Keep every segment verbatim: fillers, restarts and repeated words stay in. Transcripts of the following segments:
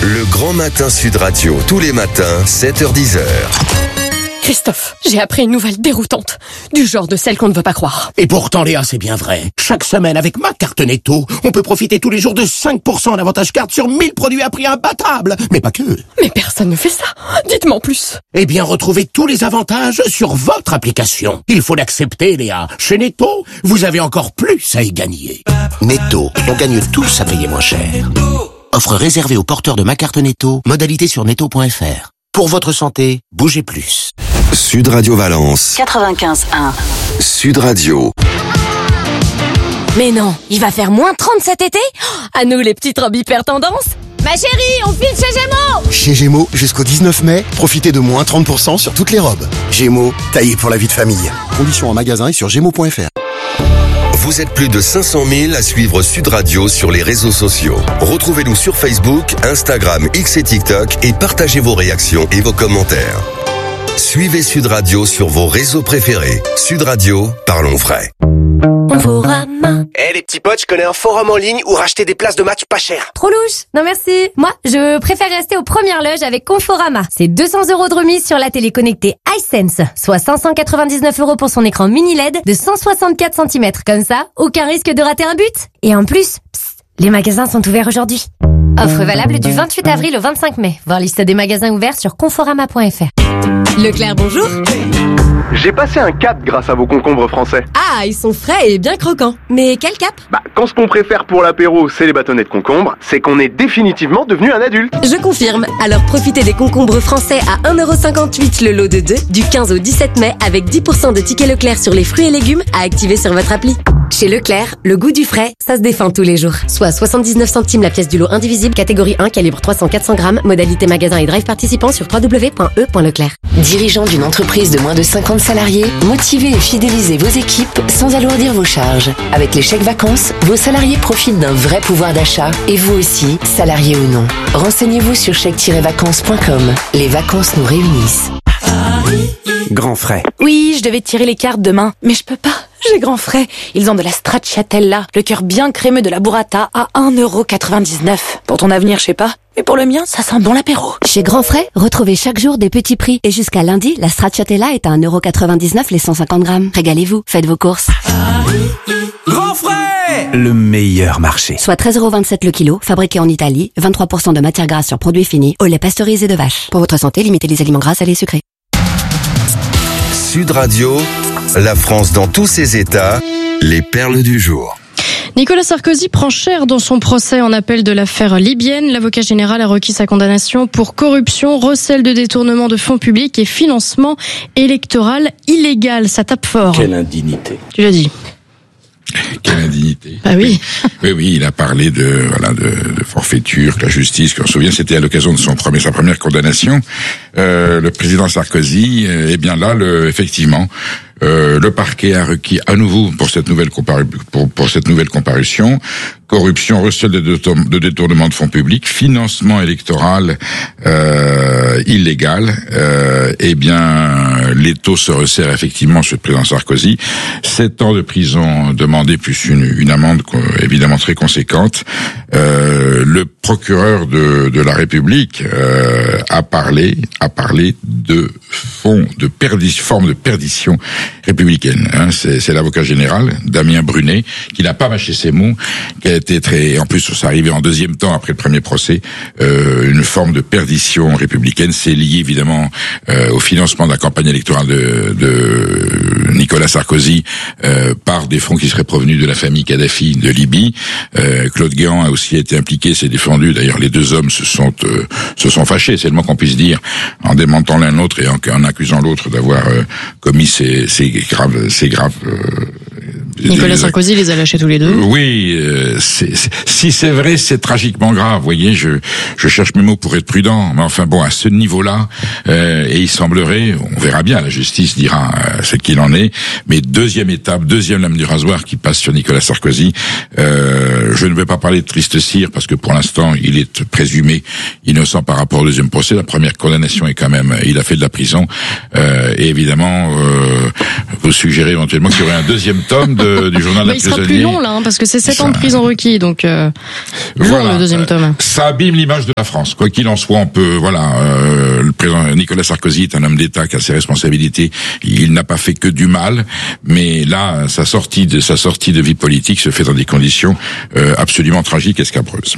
Le Grand Matin Sud Radio, tous les matins, sept heures dix. Christophe, j'ai appris une nouvelle déroutante, du genre de celle qu'on ne veut pas croire. Et pourtant, Léa, c'est bien vrai. Chaque semaine, avec ma carte Netto, on peut profiter tous les jours de cinq pour cent d'avantage carte sur mille produits à prix imbattable. Mais pas que. Mais personne ne fait ça. Dites-moi en plus. Eh bien, retrouvez tous les avantages sur votre application. Il faut l'accepter, Léa. Chez Netto, vous avez encore plus à y gagner. Netto, on gagne tous à payer moins cher. Offre réservée aux porteurs de ma carte Netto. Modalité sur netto point f r. Pour votre santé, bougez plus. Sud Radio Valence. quatre-vingt-quinze un. Sud Radio. Mais non, il va faire moins trente cet été? À nous les petites robes hyper tendance. Ma chérie, on file chez Gémeaux! Chez Gémeaux, jusqu'au dix-neuf mai, profitez de moins trente pour cent sur toutes les robes. Gémeaux, taillé pour la vie de famille. Conditions en magasin et sur gémeaux point f r. Vous êtes plus de cinq cent mille à suivre Sud Radio sur les réseaux sociaux. Retrouvez-nous sur Facebook, Instagram, X et TikTok et partagez vos réactions et vos commentaires. Suivez Sud Radio sur vos réseaux préférés. Sud Radio, parlons vrai. Conforama. Eh hey, les petits potes, je connais un forum en ligne où racheter des places de match pas cher. Trop louche. Non merci. Moi, je préfère rester aux premières loges avec Conforama. C'est deux cents euros de remise sur la télé connectée iSense, soit cinq cent quatre-vingt-dix-neuf euros pour son écran mini L E D de cent soixante-quatre centimètres. Comme ça, aucun risque de rater un but. Et en plus, psst, les magasins sont ouverts aujourd'hui. Offre valable du vingt-huit avril au vingt-cinq mai. Voir liste des magasins ouverts sur conforama point f r. Leclerc, bonjour. J'ai passé un cap grâce à vos concombres français. Ah, ils sont frais et bien croquants. Mais quel cap? Bah, quand ce qu'on préfère pour l'apéro, c'est les bâtonnets de concombre, c'est qu'on est définitivement devenu un adulte. Je confirme. Alors profitez des concombres français à un euro cinquante-huit le lot de deux du quinze au dix-sept mai avec dix pour cent de tickets Leclerc sur les fruits et légumes à activer sur votre appli. Chez Leclerc, le goût du frais, ça se défend tous les jours. Soit soixante-dix-neuf centimes la pièce du lot indivisible, catégorie un, calibre trois cents à quatre cents grammes, modalité magasin et drive participant sur w w w point e point leclerc. Dirigeant d'une entreprise de moins de cinquante salariés, motivez et fidélisez vos équipes sans alourdir vos charges. Avec les chèques vacances, vos salariés profitent d'un vrai pouvoir d'achat et vous aussi, salariés ou non. Renseignez-vous sur chèque tiret vacances point com. Les vacances nous réunissent. Grand frais. Oui, je devais tirer les cartes demain, mais je peux pas. J'ai Grand Frais. Ils ont de la stracciatella, le cœur bien crémeux de la burrata à un euro quatre-vingt-dix-neuf. Pour ton avenir, je sais pas. Mais pour le mien, ça sent bon l'apéro. Chez Grand Frais, retrouvez chaque jour des petits prix. Et jusqu'à lundi, la stracciatella est à un euro quatre-vingt-dix-neuf les cent cinquante grammes. Régalez-vous, faites vos courses. Grand frais! Le meilleur marché. Soit treize euros vingt-sept le kilo, fabriqué en Italie, vingt-trois pour cent de matière grasse sur produits finis, au lait pasteurisé de vache. Pour votre santé, limitez les aliments gras, salés, sucrés. Sud Radio, la France dans tous ses états, les perles du jour. Nicolas Sarkozy prend cher dans son procès en appel de l'affaire libyenne. L'avocat général a requis sa condamnation pour corruption, recel de détournement de fonds publics et financement électoral illégal. Ça tape fort. Quelle indignité. Tu l'as dit. Quelle indignité. Ah oui. Oui, oui, il a parlé de, voilà, de, de forfaiture, que la justice, qu'on se souvient, c'était à l'occasion de son premier, sa première condamnation. Euh, le président Sarkozy, euh, eh bien là, le, effectivement, euh, le parquet a requis à nouveau pour cette nouvelle comparu, pour, pour cette nouvelle comparution, corruption, recel de, de détournement de fonds publics, financement électoral euh, illégal. Euh, eh bien, l'étau se resserre effectivement sur le président Sarkozy. Sept ans de prison demandés plus une, une amende évidemment très conséquente. Euh, le procureur de, de la République euh, a parlé, a parlé de fonds de perdition, forme de perdition républicaine. Hein. C'est, c'est l'avocat général Damien Brunet qui n'a pas mâché ses mots, qui a été très, en plus ça arrivait en deuxième temps après le premier procès, euh, une forme de perdition républicaine. C'est lié évidemment euh, au financement de la campagne électorale de, de Nicolas Sarkozy euh, par des fonds qui seraient provenus de la famille Kadhafi de Libye. Euh, Claude Guéant a aussi été impliqué, s'est défendu. D'ailleurs, les deux hommes se sont euh, se sont fâchés, c'est le moins qu'on puisse dire, en démentant l'un l'autre et en, en accusant l'autre d'avoir euh, commis ces, ces graves, ces graves. Euh, Nicolas Sarkozy les a lâchés tous les deux. Oui, euh, c'est, c'est, si c'est vrai, c'est tragiquement grave. Vous voyez, je, je cherche mes mots pour être prudent, mais enfin bon, à ce niveau-là, euh, et il semblerait, on verra bien, la justice dira euh, ce qu'il en est. Mais deuxième étape, deuxième lame du rasoir qui passe sur Nicolas Sarkozy. Euh, je ne vais pas parler de triste cire parce que pour l'instant, il est présumé innocent par rapport au deuxième procès. La première condamnation est quand même, il a fait de la prison. Euh, et évidemment, euh, vous suggérez éventuellement qu'il y aurait un deuxième tome de de, du journal bah, d'un il sera prisonnier. plus long là, hein, parce que c'est sept Ça... ans de prison requis, donc euh, voilà. long le deuxième tome. Ça abîme l'image de la France. Quoi qu'il en soit, on peut, voilà, euh, le président Nicolas Sarkozy est un homme d'État qui a ses responsabilités. Il n'a pas fait que du mal, mais là, sa sortie de sa sortie de vie politique se fait dans des conditions euh, absolument tragiques et scabreuses.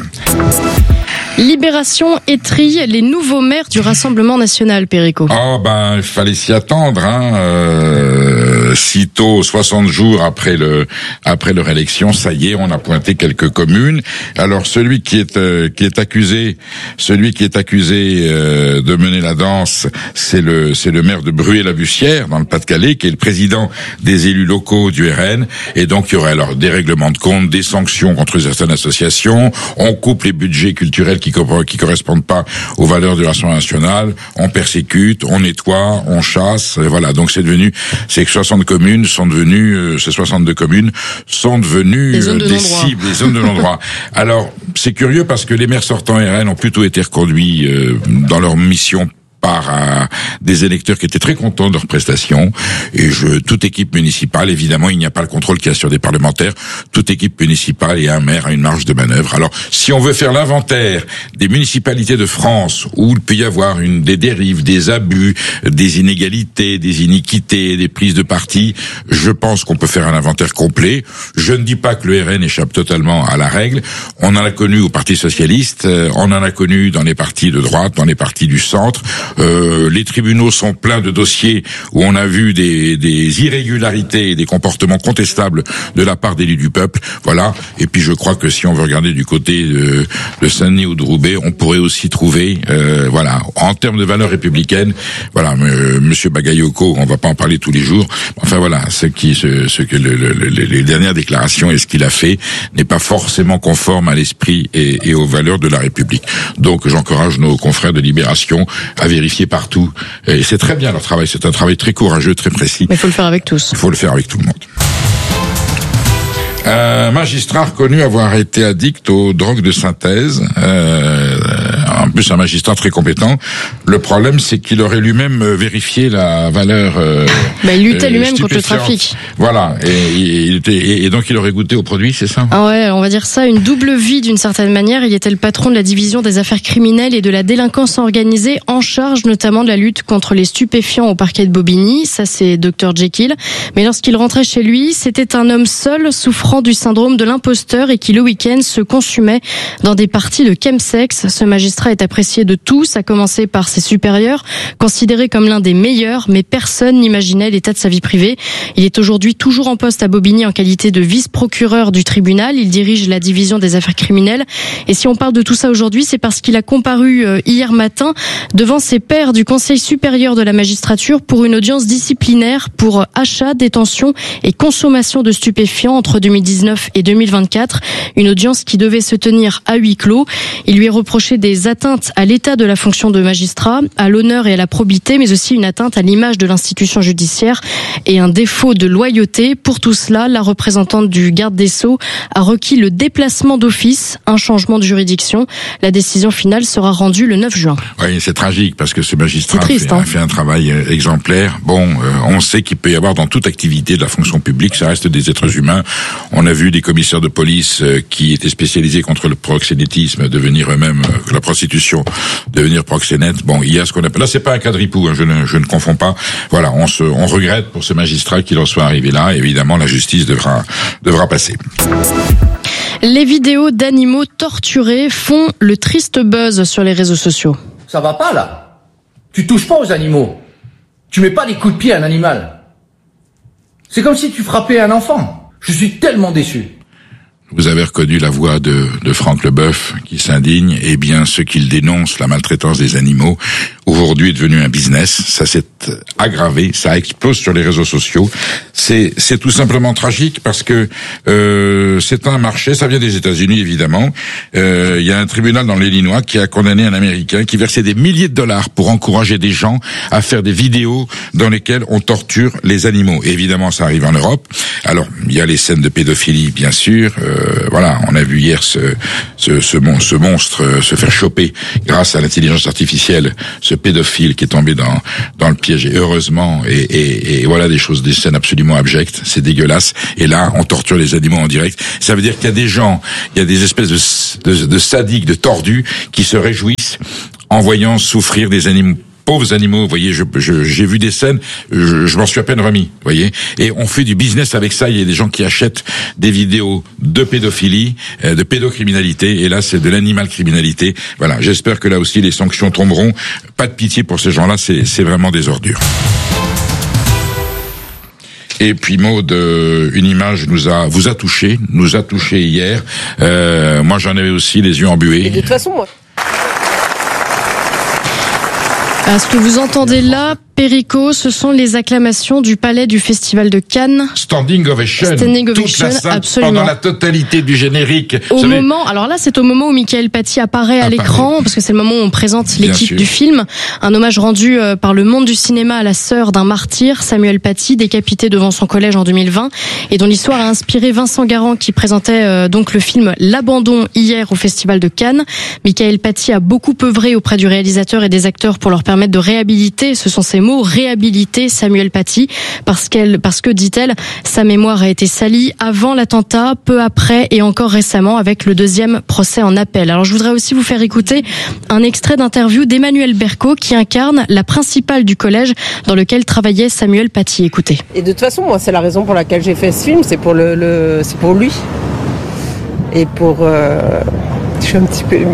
Libération étrille les nouveaux maires du Rassemblement national, Perico. Oh ben, il fallait s'y attendre, hein. Euh, sitôt, soixante jours après le après leur élection, ça y est, on a pointé quelques communes. Alors celui qui est euh, qui est accusé, celui qui est accusé euh, de mener la danse, c'est le c'est le maire de Bruay-la-Bussière dans le Pas-de-Calais, qui est le président des élus locaux du R N. Et donc il y aurait alors des règlements de compte, des sanctions contre certaines associations. On coupe les budgets culturels qui qui correspondent pas aux valeurs du Rassemblement national, on persécute, on nettoie, on chasse, voilà. Donc c'est devenu, c'est que soixante communes sont devenues, euh, ces soixante-deux communes sont devenues des, zones de des cibles, des zones de non-droit. Alors c'est curieux parce que les maires sortants R N ont plutôt été reconduits euh, dans leur mission par euh, des électeurs qui étaient très contents de leurs prestations. Et je, toute équipe municipale, évidemment, il n'y a pas le contrôle qu'il y a sur des parlementaires. Toute équipe municipale et un maire a une marge de manœuvre. Alors, si on veut faire l'inventaire des municipalités de France où il peut y avoir une, des dérives, des abus, des inégalités, des iniquités, des prises de parti, je pense qu'on peut faire un inventaire complet. Je ne dis pas que le R N échappe totalement à la règle. On en a connu au Parti socialiste, euh, on en a connu dans les partis de droite, dans les partis du centre. Euh, les tribunaux sont pleins de dossiers où on a vu des, des irrégularités et des comportements contestables de la part d'élus du peuple. Voilà. Et puis je crois que si on veut regarder du côté de, de Saint-Denis ou de Roubaix, on pourrait aussi trouver, euh, voilà, en termes de valeurs républicaines, voilà, euh, Monsieur Bagayoko, on va pas en parler tous les jours. Enfin voilà, ce qui, ce, ce que le, le, le, les dernières déclarations et ce qu'il a fait n'est pas forcément conforme à l'esprit et, et aux valeurs de la République. Donc j'encourage nos confrères de Libération à vérifier partout. Et c'est très bien leur travail. C'est un travail très courageux, très précis. Mais il faut le faire avec tous. Il faut le faire avec tout le monde. Un magistrat reconnu avoir été addict aux drogues de synthèse. Euh, en plus, un magistrat très compétent. Le problème, c'est qu'il aurait lui-même vérifié la valeur. Euh, bah, il luttait euh, lui-même contre le trafic. Voilà. Et, il était, et, et donc, il aurait goûté au produit, c'est ça? Ah ouais, on va dire ça, une double vie d'une certaine manière. Il était le patron de la division des affaires criminelles et de la délinquance organisée, en charge notamment de la lutte contre les stupéfiants au parquet de Bobigny. Ça, c'est docteur Jekyll. Mais lorsqu'il rentrait chez lui, c'était un homme seul, souffrant du syndrome de l'imposteur et qui le week-end se consumait dans des parties de chemsex. Ce magistrat est apprécié de tous, à commencer par ses supérieurs, considéré comme l'un des meilleurs, mais personne n'imaginait l'état de sa vie privée. Il est aujourd'hui toujours en poste à Bobigny en qualité de vice-procureur du tribunal. Il dirige la division des affaires criminelles. Et si on parle de tout ça aujourd'hui, c'est parce qu'il a comparu hier matin devant ses pairs du Conseil supérieur de la magistrature pour une audience disciplinaire pour achat, détention et consommation de stupéfiants entre deux mille dix-neuf et deux mille vingt-quatre. Une audience qui devait se tenir à huis clos. Il lui est reproché des atteintes à l'état de la fonction de magistrat, à l'honneur et à la probité, mais aussi une atteinte à l'image de l'institution judiciaire et un défaut de loyauté. Pour tout cela, la représentante du garde des Sceaux a requis le déplacement d'office, un changement de juridiction. La décision finale sera rendue le neuf juin. Oui, c'est tragique parce que ce magistrat triste, fait, hein. a fait un travail exemplaire. Bon, euh, on sait qu'il peut y avoir dans toute activité de la fonction publique, ça reste des êtres humains. On a vu des commissaires de police euh, qui étaient spécialisés contre le proxénétisme devenir eux-mêmes, euh, la prostitution, devenir proxénète. Bon, il y a ce qu'on appelle, là c'est pas un cas de ripou, hein, je, ne, je ne confonds pas. Voilà, on se, on regrette pour ce magistrat qu'il en soit arrivé là. Évidemment, la justice devra, devra passer. Les vidéos d'animaux torturés font le triste buzz sur les réseaux sociaux. Ça va pas là. Tu touches pas aux animaux. Tu mets pas des coups de pied à un animal. C'est comme si tu frappais un enfant. Je suis tellement déçu. Vous avez reconnu la voix de, de Franck Leboeuf qui s'indigne. Eh bien, ce qu'il dénonce, la maltraitance des animaux, aujourd'hui est devenu un business. Ça s'est aggravé, ça explose sur les réseaux sociaux. C'est, c'est tout simplement tragique parce que euh, c'est un marché. Ça vient des États-Unis évidemment. Euh, il y a un tribunal dans l'Illinois qui a condamné un Américain qui versait des milliers de dollars pour encourager des gens à faire des vidéos dans lesquelles on torture les animaux. Et évidemment, ça arrive en Europe. Alors, il y a les scènes de pédophilie, bien sûr. Euh, Euh, voilà, on a vu hier ce, ce, ce, mon, ce monstre euh, se faire choper grâce à l'intelligence artificielle, ce pédophile qui est tombé dans, dans le piège. Et heureusement, et, et, et voilà des choses, des scènes absolument abjectes, c'est dégueulasse. Et là, on torture les animaux en direct. Ça veut dire qu'il y a des gens, il y a des espèces de, de, de sadiques, de tordus, qui se réjouissent en voyant souffrir des animaux. Pauvres animaux, vous voyez, je, je, j'ai vu des scènes, je, je m'en suis à peine remis, vous voyez. Et on fait du business avec ça. Il y a des gens qui achètent des vidéos de pédophilie, euh, de pédocriminalité, et là c'est de l'animal criminalité. Voilà, j'espère que là aussi les sanctions tomberont. Pas de pitié pour ces gens-là, c'est, c'est vraiment des ordures. Et puis Maud, euh, une image nous a, vous a touché, nous a touché hier. Euh, moi j'en avais aussi les yeux embués. Et de toute façon, moi. À ce que vous entendez là, Perico, ce sont les acclamations du palais du Festival de Cannes. Standing ovation. Standing ovation, toute la salle, absolument. Pendant la totalité du générique. Au savez... moment, alors là, c'est au moment où Michael Paty apparaît à l'écran, parce que c'est le moment où on présente l'équipe du film. Un hommage rendu euh, par le monde du cinéma à la sœur d'un martyr, Samuel Paty, décapité devant son collège en deux mille vingt, et dont l'histoire a inspiré Vincent Garand, qui présentait euh, donc le film L'Abandon hier au Festival de Cannes. Michael Paty a beaucoup œuvré auprès du réalisateur et des acteurs pour leur permettre de réhabiliter, ce sont ses mots, réhabiliter Samuel Paty, parce qu'elle, parce que, dit-elle, sa mémoire a été salie avant l'attentat, peu après et encore récemment avec le deuxième procès en appel. Alors je voudrais aussi vous faire écouter un extrait d'interview d'Emmanuelle Berco qui incarne la principale du collège dans lequel travaillait Samuel Paty. Écoutez. Et de toute façon, moi, c'est la raison pour laquelle j'ai fait ce film, c'est pour le, le c'est pour lui. Et pour... Euh, je suis un petit peu émue.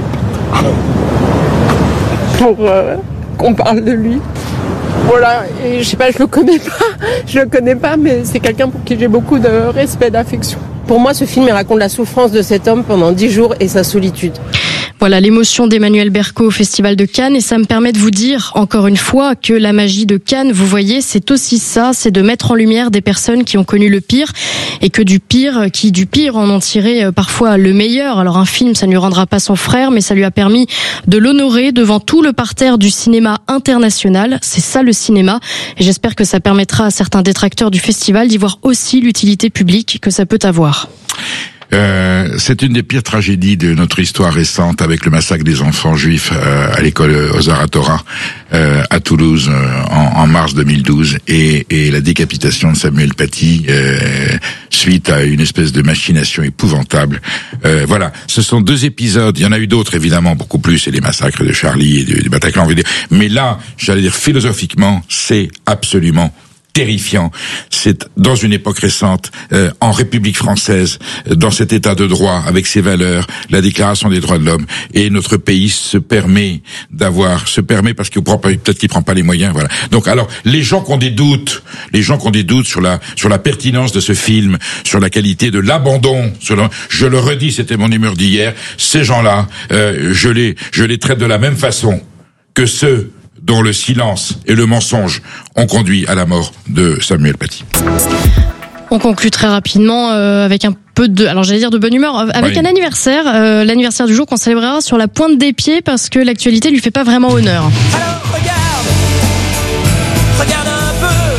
Pour... Euh, qu'on parle de lui. Voilà, et je sais pas, je le connais pas, je le connais pas, mais c'est quelqu'un pour qui j'ai beaucoup de respect, d'affection. Pour moi, ce film, il raconte la souffrance de cet homme pendant dix jours et sa solitude. Voilà l'émotion d'Emmanuelle Berco au Festival de Cannes, et ça me permet de vous dire encore une fois que la magie de Cannes, vous voyez, c'est aussi ça, c'est de mettre en lumière des personnes qui ont connu le pire et que du pire, qui du pire en ont tiré parfois le meilleur. Alors un film, ça ne lui rendra pas son frère, mais ça lui a permis de l'honorer devant tout le parterre du cinéma international. C'est ça le cinéma, et j'espère que ça permettra à certains détracteurs du festival d'y voir aussi l'utilité publique que ça peut avoir. Euh, c'est une des pires tragédies de notre histoire récente, avec le massacre des enfants juifs euh, à l'école Ozar Hatorah euh, à Toulouse euh, en, en mars deux mille douze, et, et la décapitation de Samuel Paty euh, suite à une espèce de machination épouvantable. Euh, voilà, ce sont deux épisodes. Il y en a eu d'autres évidemment, beaucoup plus, et les massacres de Charlie et du, du Bataclan. Mais là, j'allais dire philosophiquement, c'est absolument terrifiant. C'est dans une époque récente, euh, en République française, dans cet état de droit, avec ses valeurs, la Déclaration des droits de l'homme, et notre pays se permet d'avoir, se permet parce qu'il prend pas, peut-être qu'il prend pas les moyens, voilà. Donc, alors, les gens qui ont des doutes, les gens qui ont des doutes sur la, sur la pertinence de ce film, sur la qualité de l'abandon, sur le, je le redis, c'était mon humeur d'hier, ces gens-là, euh, je les, je les traite de la même façon que ceux dont le silence et le mensonge ont conduit à la mort de Samuel Paty. On conclut très rapidement euh, avec un peu de, alors j'allais dire de bonne humeur, avec oui. un anniversaire, euh, l'anniversaire du jour qu'on célébrera sur la pointe des pieds, parce que l'actualité lui fait pas vraiment honneur. Alors regarde, regarde un peu,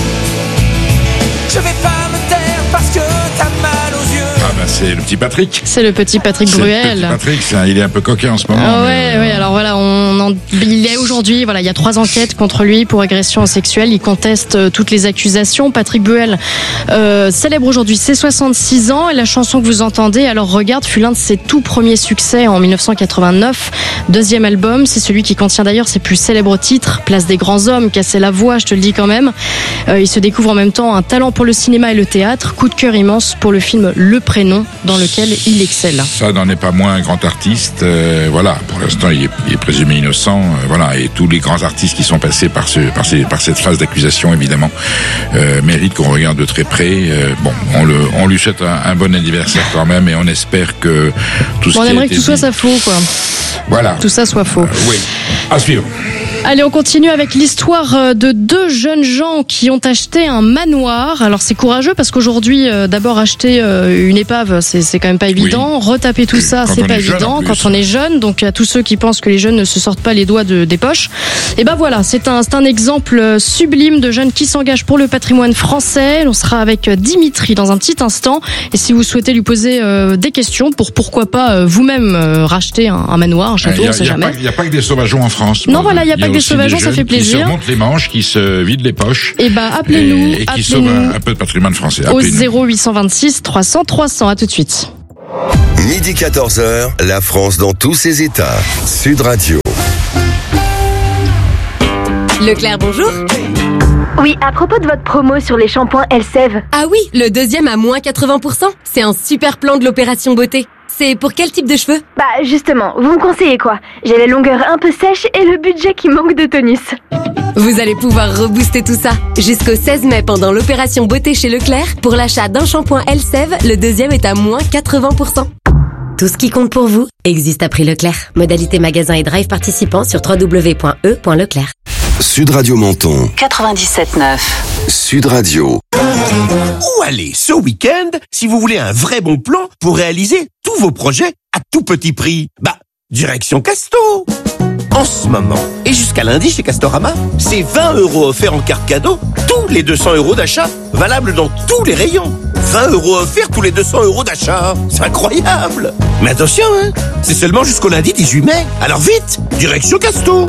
je vais pas me taire parce que t'as mal aux yeux. Ah ben c'est le petit Patrick. C'est le petit Patrick c'est Bruel. Le petit Patrick, ça, il est un peu coquin en ce moment. Ah ouais, mais... ouais. Alors voilà, on en, il est aujourd'hui, voilà, il y a trois enquêtes contre lui pour agression sexuelle. Il conteste euh, toutes les accusations. Patrick Bruel euh, célèbre aujourd'hui ses soixante-six ans, et la chanson que vous entendez, Alors regarde, fut l'un de ses tout premiers succès en dix-neuf cent quatre-vingt-neuf. Deuxième album, c'est celui qui contient d'ailleurs ses plus célèbres titres, Place des grands hommes, Casser la voix, je te le dis quand même. Euh, il se découvre en même temps un talent pour le cinéma et le théâtre. Coup de cœur immense pour le film Le Prénom, dans lequel il excelle. Ça n'en est pas moins un grand artiste. Euh, voilà, pour l'instant, il est, il est présumé innocent. Euh, voilà, et tous les grands artistes qui sont passés par ce, par ces, par cette phase d'accusation, évidemment, euh, méritent qu'on regarde de très près. Euh, bon, on le, on lui souhaite un, un bon anniversaire quand même, et on espère que tout ce bon, qui on aimerait a que été tout soit dit... ça faux, quoi. Voilà. Tout ça soit faux. Euh, oui. À suivre. Allez, on continue avec l'histoire de deux jeunes gens qui ont acheté un manoir. Alors c'est courageux parce qu'aujourd'hui, euh, d'abord acheter euh, une épave, c'est, c'est quand même pas évident. Oui. Retaper tout ça, quand c'est pas évident quand on est jeune. Donc à tous ceux qui pensent que les jeunes ne se sortent pas les doigts de, des poches. Et ben voilà, c'est un, c'est un exemple sublime de jeunes qui s'engagent pour le patrimoine français. On sera avec Dimitri dans un petit instant. Et si vous souhaitez lui poser euh, des questions pour pourquoi pas euh, vous-même euh, racheter un, un manoir, un château, a, on sait jamais. Il n'y a pas que des sauvageons en France. Non, voilà, il n'y a pas des aussi sauvageons, des ça jeunes fait plaisir. Qui se remontent les manches, qui se vident les poches. Et bah, appelez-nous. Et, et qui appelez-nous sauvent un, un peu de patrimoine français. au Appelez-nous. zéro huit cent vingt-six trois cents trois cents. À tout de suite. Midi quatorze heures, la France dans tous ses états. Sud Radio. Leclerc, bonjour. Oui, à propos de votre promo sur les shampoings Elseve. Ah oui, le deuxième à moins quatre-vingts pour cent. C'est un super plan de l'opération beauté. C'est pour quel type de cheveux? Bah justement, vous me conseillez quoi? J'ai les longueurs un peu sèches et le budget qui manque de tonus. Vous allez pouvoir rebooster tout ça. Jusqu'au seize mai, pendant l'opération beauté chez Leclerc, pour l'achat d'un shampoing Elseve, le deuxième est à moins quatre-vingts pour cent. Tout ce qui compte pour vous existe à prix Leclerc. Modalité magasin et drive participant sur w w w point e point leclerc. Sud Radio Menton. quatre-vingt-dix-sept neuf. Sud Radio. Où aller ce week-end si vous voulez un vrai bon plan pour réaliser tous vos projets à tout petit prix? Bah, direction Casto. En ce moment, et jusqu'à lundi chez Castorama, c'est vingt euros offerts en carte cadeau tous les deux cents euros d'achat, valable dans tous les rayons. vingt euros offerts tous les deux cents euros d'achat. C'est incroyable. Mais attention, hein, c'est seulement jusqu'au lundi dix-huit mai. Alors vite, direction Casto.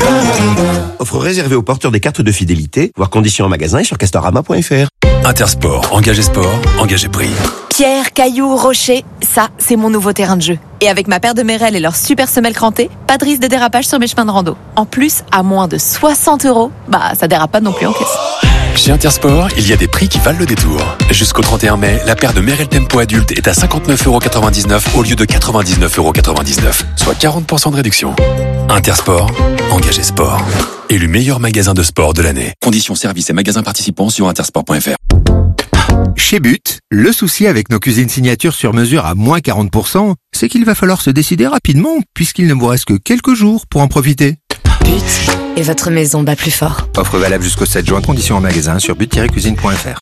Offre réservée aux porteurs des cartes de fidélité, voir conditions en magasin et sur castorama point f r. Intersport, engagé sport, engagé prix. Pierre, cailloux, rochers, ça, c'est mon nouveau terrain de jeu. Et avec ma paire de Merrell et leur super semelle crantée, pas de risque de dérapage sur mes chemins de rando. En plus, à moins de soixante euros, bah ça dérape pas non plus en caisse. Chez Intersport, il y a des prix qui valent le détour. Jusqu'au trente et un mai, la paire de Merrell Tempo adulte est à cinquante-neuf euros quatre-vingt-dix-neuf au lieu de quatre-vingt-dix-neuf euros quatre-vingt-dix-neuf, soit quarante pour cent de réduction. Intersport, engagé sport. Élu meilleur magasin de sport de l'année. Conditions services et magasins participants sur intersport point f r. Chez But, le souci avec nos cuisines signatures sur mesure à moins quarante pour cent, c'est qu'il va falloir se décider rapidement puisqu'il ne vous reste que quelques jours pour en profiter. But, et votre maison bat plus fort. Offre valable jusqu'au sept juin, conditions en magasin sur but tiret cuisine point f r.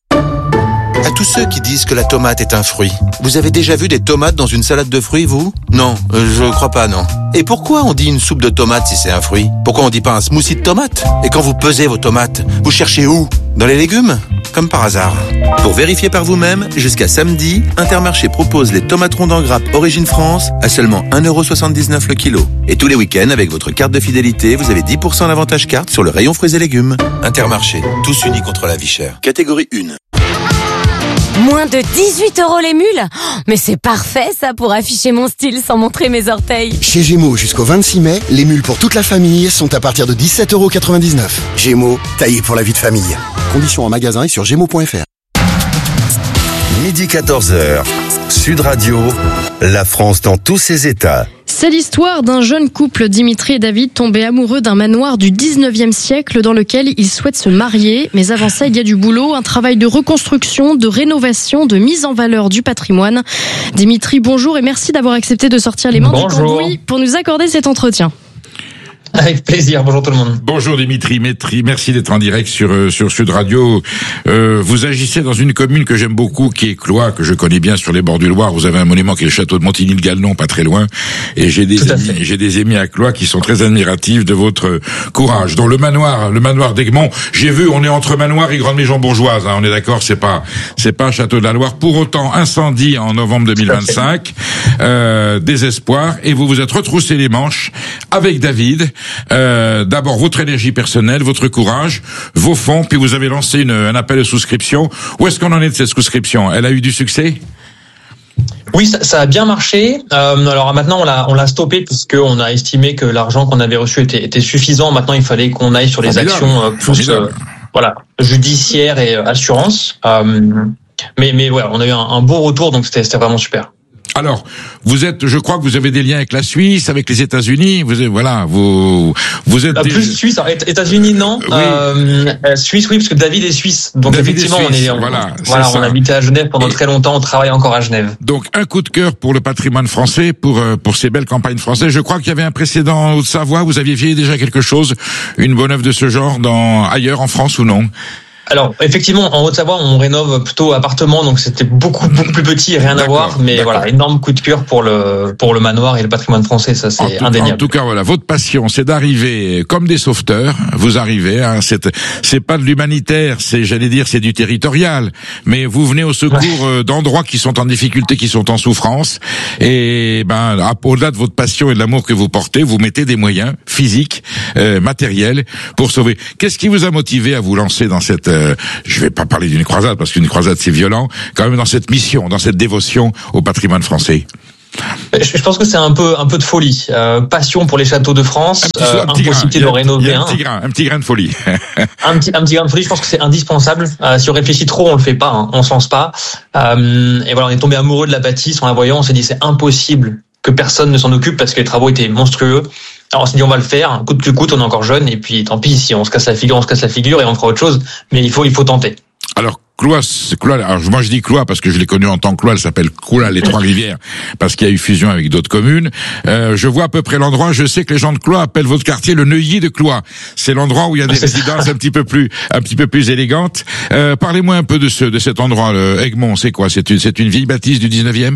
À tous ceux qui disent que la tomate est un fruit, vous avez déjà vu des tomates dans une salade de fruits, vous? Non, euh, je crois pas, non. Et pourquoi on dit une soupe de tomates si c'est un fruit? Pourquoi on dit pas un smoothie de tomates? Et quand vous pesez vos tomates, vous cherchez où? Dans les légumes? Comme par hasard. Pour vérifier par vous-même, jusqu'à samedi, Intermarché propose les tomates rondes en grappe Origine France à seulement un euro soixante-dix-neuf le kilo. Et tous les week-ends, avec votre carte de fidélité, vous avez dix pour cent d'avantage carte sur le rayon fruits et légumes. Intermarché, tous unis contre la vie chère. Catégorie un. Moins de dix-huit euros les mules? Oh, mais c'est parfait ça pour afficher mon style sans montrer mes orteils. Chez Gémeaux, jusqu'au vingt-six mai, les mules pour toute la famille sont à partir de dix-sept euros quatre-vingt-dix-neuf. Gémeaux, taillé pour la vie de famille. Conditions en magasin et sur gémeaux point f r. Midi quatorze heures. Sud Radio, la France dans tous ses états. C'est l'histoire d'un jeune couple, Dimitri et David, tombés amoureux d'un manoir du dix-neuvième siècle dans lequel ils souhaitent se marier. Mais avant ça, il y a du boulot, un travail de reconstruction, de rénovation, de mise en valeur du patrimoine. Dimitri, bonjour et merci d'avoir accepté de sortir les mains Bonjour. du cambouis pour nous accorder cet entretien. Avec plaisir, bonjour tout le monde. Bonjour Dimitri, merci d'être en direct sur euh, sur Sud Radio. Euh, vous agissez dans une commune que j'aime beaucoup, qui est Cloix, que je connais bien sur les bords du Loir. Vous avez un monument qui est le château de Montigny-le-Galenon, pas très loin. Et j'ai des amis, j'ai des amis à Cloix qui sont très admiratifs de votre courage. Dans le manoir, le manoir d'Egmont, j'ai vu, on est entre manoir et grande maison bourgeoise. Hein, on est d'accord, c'est pas c'est pas un château de la Loire. Pour autant, incendie en novembre deux mille vingt-cinq, euh, désespoir, et vous vous êtes retroussé les manches avec David. Euh, d'abord votre énergie personnelle, votre courage, vos fonds, puis vous avez lancé une, un appel de souscription. Où est-ce qu'on en est de cette souscription? Elle a eu du succès? Oui, ça, ça a bien marché. Euh, alors maintenant, on l'a, on l'a stoppé puisqu'on a estimé que l'argent qu'on avait reçu était, était suffisant. Maintenant, il fallait qu'on aille sur les Formidable. actions euh, plus, euh, voilà, judiciaires et euh, assurances. Euh, mais, mais ouais, on a eu un, un beau retour, donc c'était, c'était vraiment super. Alors, vous êtes, je crois que vous avez des liens avec la Suisse, avec les États-Unis. Vous êtes, voilà, vous, vous êtes. Euh, plus des... Suisse, alors, États-Unis non. Oui. Euh, Suisse, oui, parce que David est suisse. Donc David effectivement, est suisse, on est, on, voilà, voilà, on a habité à Genève pendant Et... très longtemps. On travaille encore à Genève. Donc, un coup de cœur pour le patrimoine français, pour pour ces belles campagnes françaises. Je crois qu'il y avait un précédent en Haute-Savoie. Vous aviez fait déjà quelque chose, une bonne œuvre de ce genre dans ailleurs en France ou non? Alors effectivement, en Haute-Savoie, on rénove plutôt appartement, donc c'était beaucoup beaucoup plus petit, rien à voir. Mais d'accord. Voilà, énorme coup de cœur pour le pour le manoir et le patrimoine français, ça c'est en indéniable. En tout cas, voilà, votre passion, c'est d'arriver comme des sauveteurs. Vous arrivez, hein, c'est c'est pas de l'humanitaire, c'est j'allais dire c'est du territorial, mais vous venez au secours ouais. d'endroits qui sont en difficulté, qui sont en souffrance, et ben au-delà de votre passion et de l'amour que vous portez, vous mettez des moyens physiques, euh, matériels pour sauver. Qu'est-ce qui vous a motivé à vous lancer dans cette Euh, je vais pas parler d'une croisade parce qu'une croisade c'est violent, quand même dans cette mission, dans cette dévotion au patrimoine français? Je pense que c'est un peu un peu de folie, euh, passion pour les châteaux de France, un euh, impossibilité de rénover un. Un petit grain, un petit grain de folie. un petit un petit grain de folie. Je pense que c'est indispensable. Euh, si on réfléchit trop, on le fait pas, hein, on se lance pas. Euh, et voilà, on est tombé amoureux de la bâtisse en la voyant. On s'est dit c'est impossible que personne ne s'en occupe parce que les travaux étaient monstrueux. Alors on s'est dit on va le faire, coûte que coûte, on est encore jeune et puis tant pis si on se casse la figure, on se casse la figure et on fera autre chose. Mais il faut il faut tenter. Alors Cloix, Cloix, alors moi je dis Cloix parce que je l'ai connu en tant que Cloix, elle s'appelle Cloix les Trois-Rivières parce qu'il y a eu fusion avec d'autres communes. Euh, je vois à peu près l'endroit, je sais que les gens de Cloix appellent votre quartier le Neuilly de Cloix. C'est l'endroit où il y a des résidences un petit peu plus un petit peu plus élégantes. Euh, parlez-moi un peu de ce de cet endroit, le Egmont, c'est quoi? C'est une c'est une vieille bâtisse du dix-neuvième?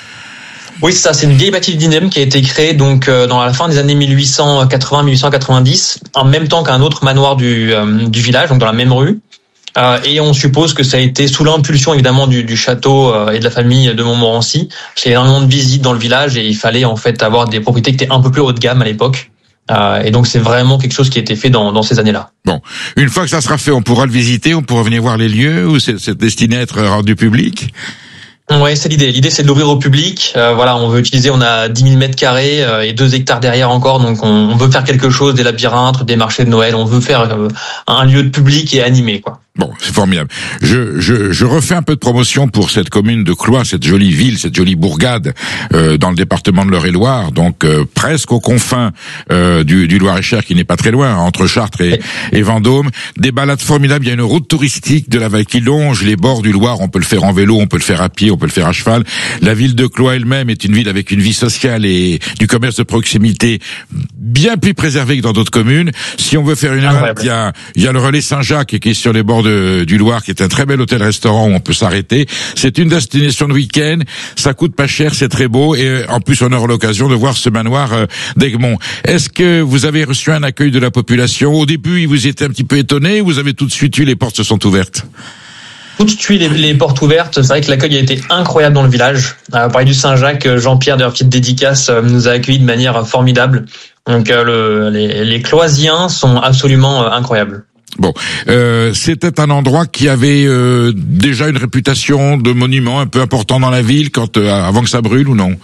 Oui, c'est ça, c'est une vieille bâtisse du dix-neuvième qui a été créée donc euh, dans la fin des années mille huit cent quatre-vingts mille huit cent quatre-vingt-dix, en même temps qu'un autre manoir du euh, du village, donc dans la même rue. Euh, et on suppose que ça a été sous l'impulsion évidemment du, du château euh, et de la famille de Montmorency. Il y a énormément de visites dans le village et il fallait en fait avoir des propriétés qui étaient un peu plus haut de gamme à l'époque. Euh, et donc c'est vraiment quelque chose qui a été fait dans, dans ces années-là. Bon, une fois que ça sera fait, on pourra le visiter, on pourra venir voir les lieux ou c'est, c'est destiné à être rendu public? Ouais, c'est l'idée. L'idée, c'est de l'ouvrir au public. Euh, voilà, on veut utiliser, on a dix mille mètres carrés euh, et deux hectares derrière encore, donc on, on veut faire quelque chose, des labyrinthes, des marchés de Noël. On veut faire euh, un lieu de public et animé, quoi. Bon, c'est formidable. Je, je, je refais un peu de promotion pour cette commune de Cloix, cette jolie ville, cette jolie bourgade euh, dans le département de l'Eure-et-Loire, donc euh, presque aux confins euh, du, du Loir-et-Cher, qui n'est pas très loin, entre Chartres et, et Vendôme. Des balades formidables. Il y a une route touristique de la vallée qui longe les bords du Loir. On peut le faire en vélo, on peut le faire à pied, on peut le faire à cheval. La ville de Cloix elle-même est une ville avec une vie sociale et du commerce de proximité bien plus préservée que dans d'autres communes. Si on veut faire une halte, il y a, il y a le relais Saint-Jacques qui est sur les bords de, du Loir, qui est un très bel hôtel-restaurant où on peut s'arrêter. C'est une destination de week-end, ça coûte pas cher, c'est très beau et en plus on aura l'occasion de voir ce manoir euh, d'Egmont. Est-ce que vous avez reçu un accueil de la population? Au début, vous étiez un petit peu étonné, vous avez tout de suite eu les portes se sont ouvertes? Tout de suite, les, les portes ouvertes. C'est vrai que l'accueil a été incroyable dans le village. À Paris du Saint-Jacques, Jean-Pierre, de leur petite dédicace, nous a accueillis de manière formidable. Donc le, les, les Cloisiens sont absolument incroyables. Bon, euh, c'était un endroit qui avait euh, déjà une réputation de monument un peu important dans la ville quand euh, avant que ça brûle ou non?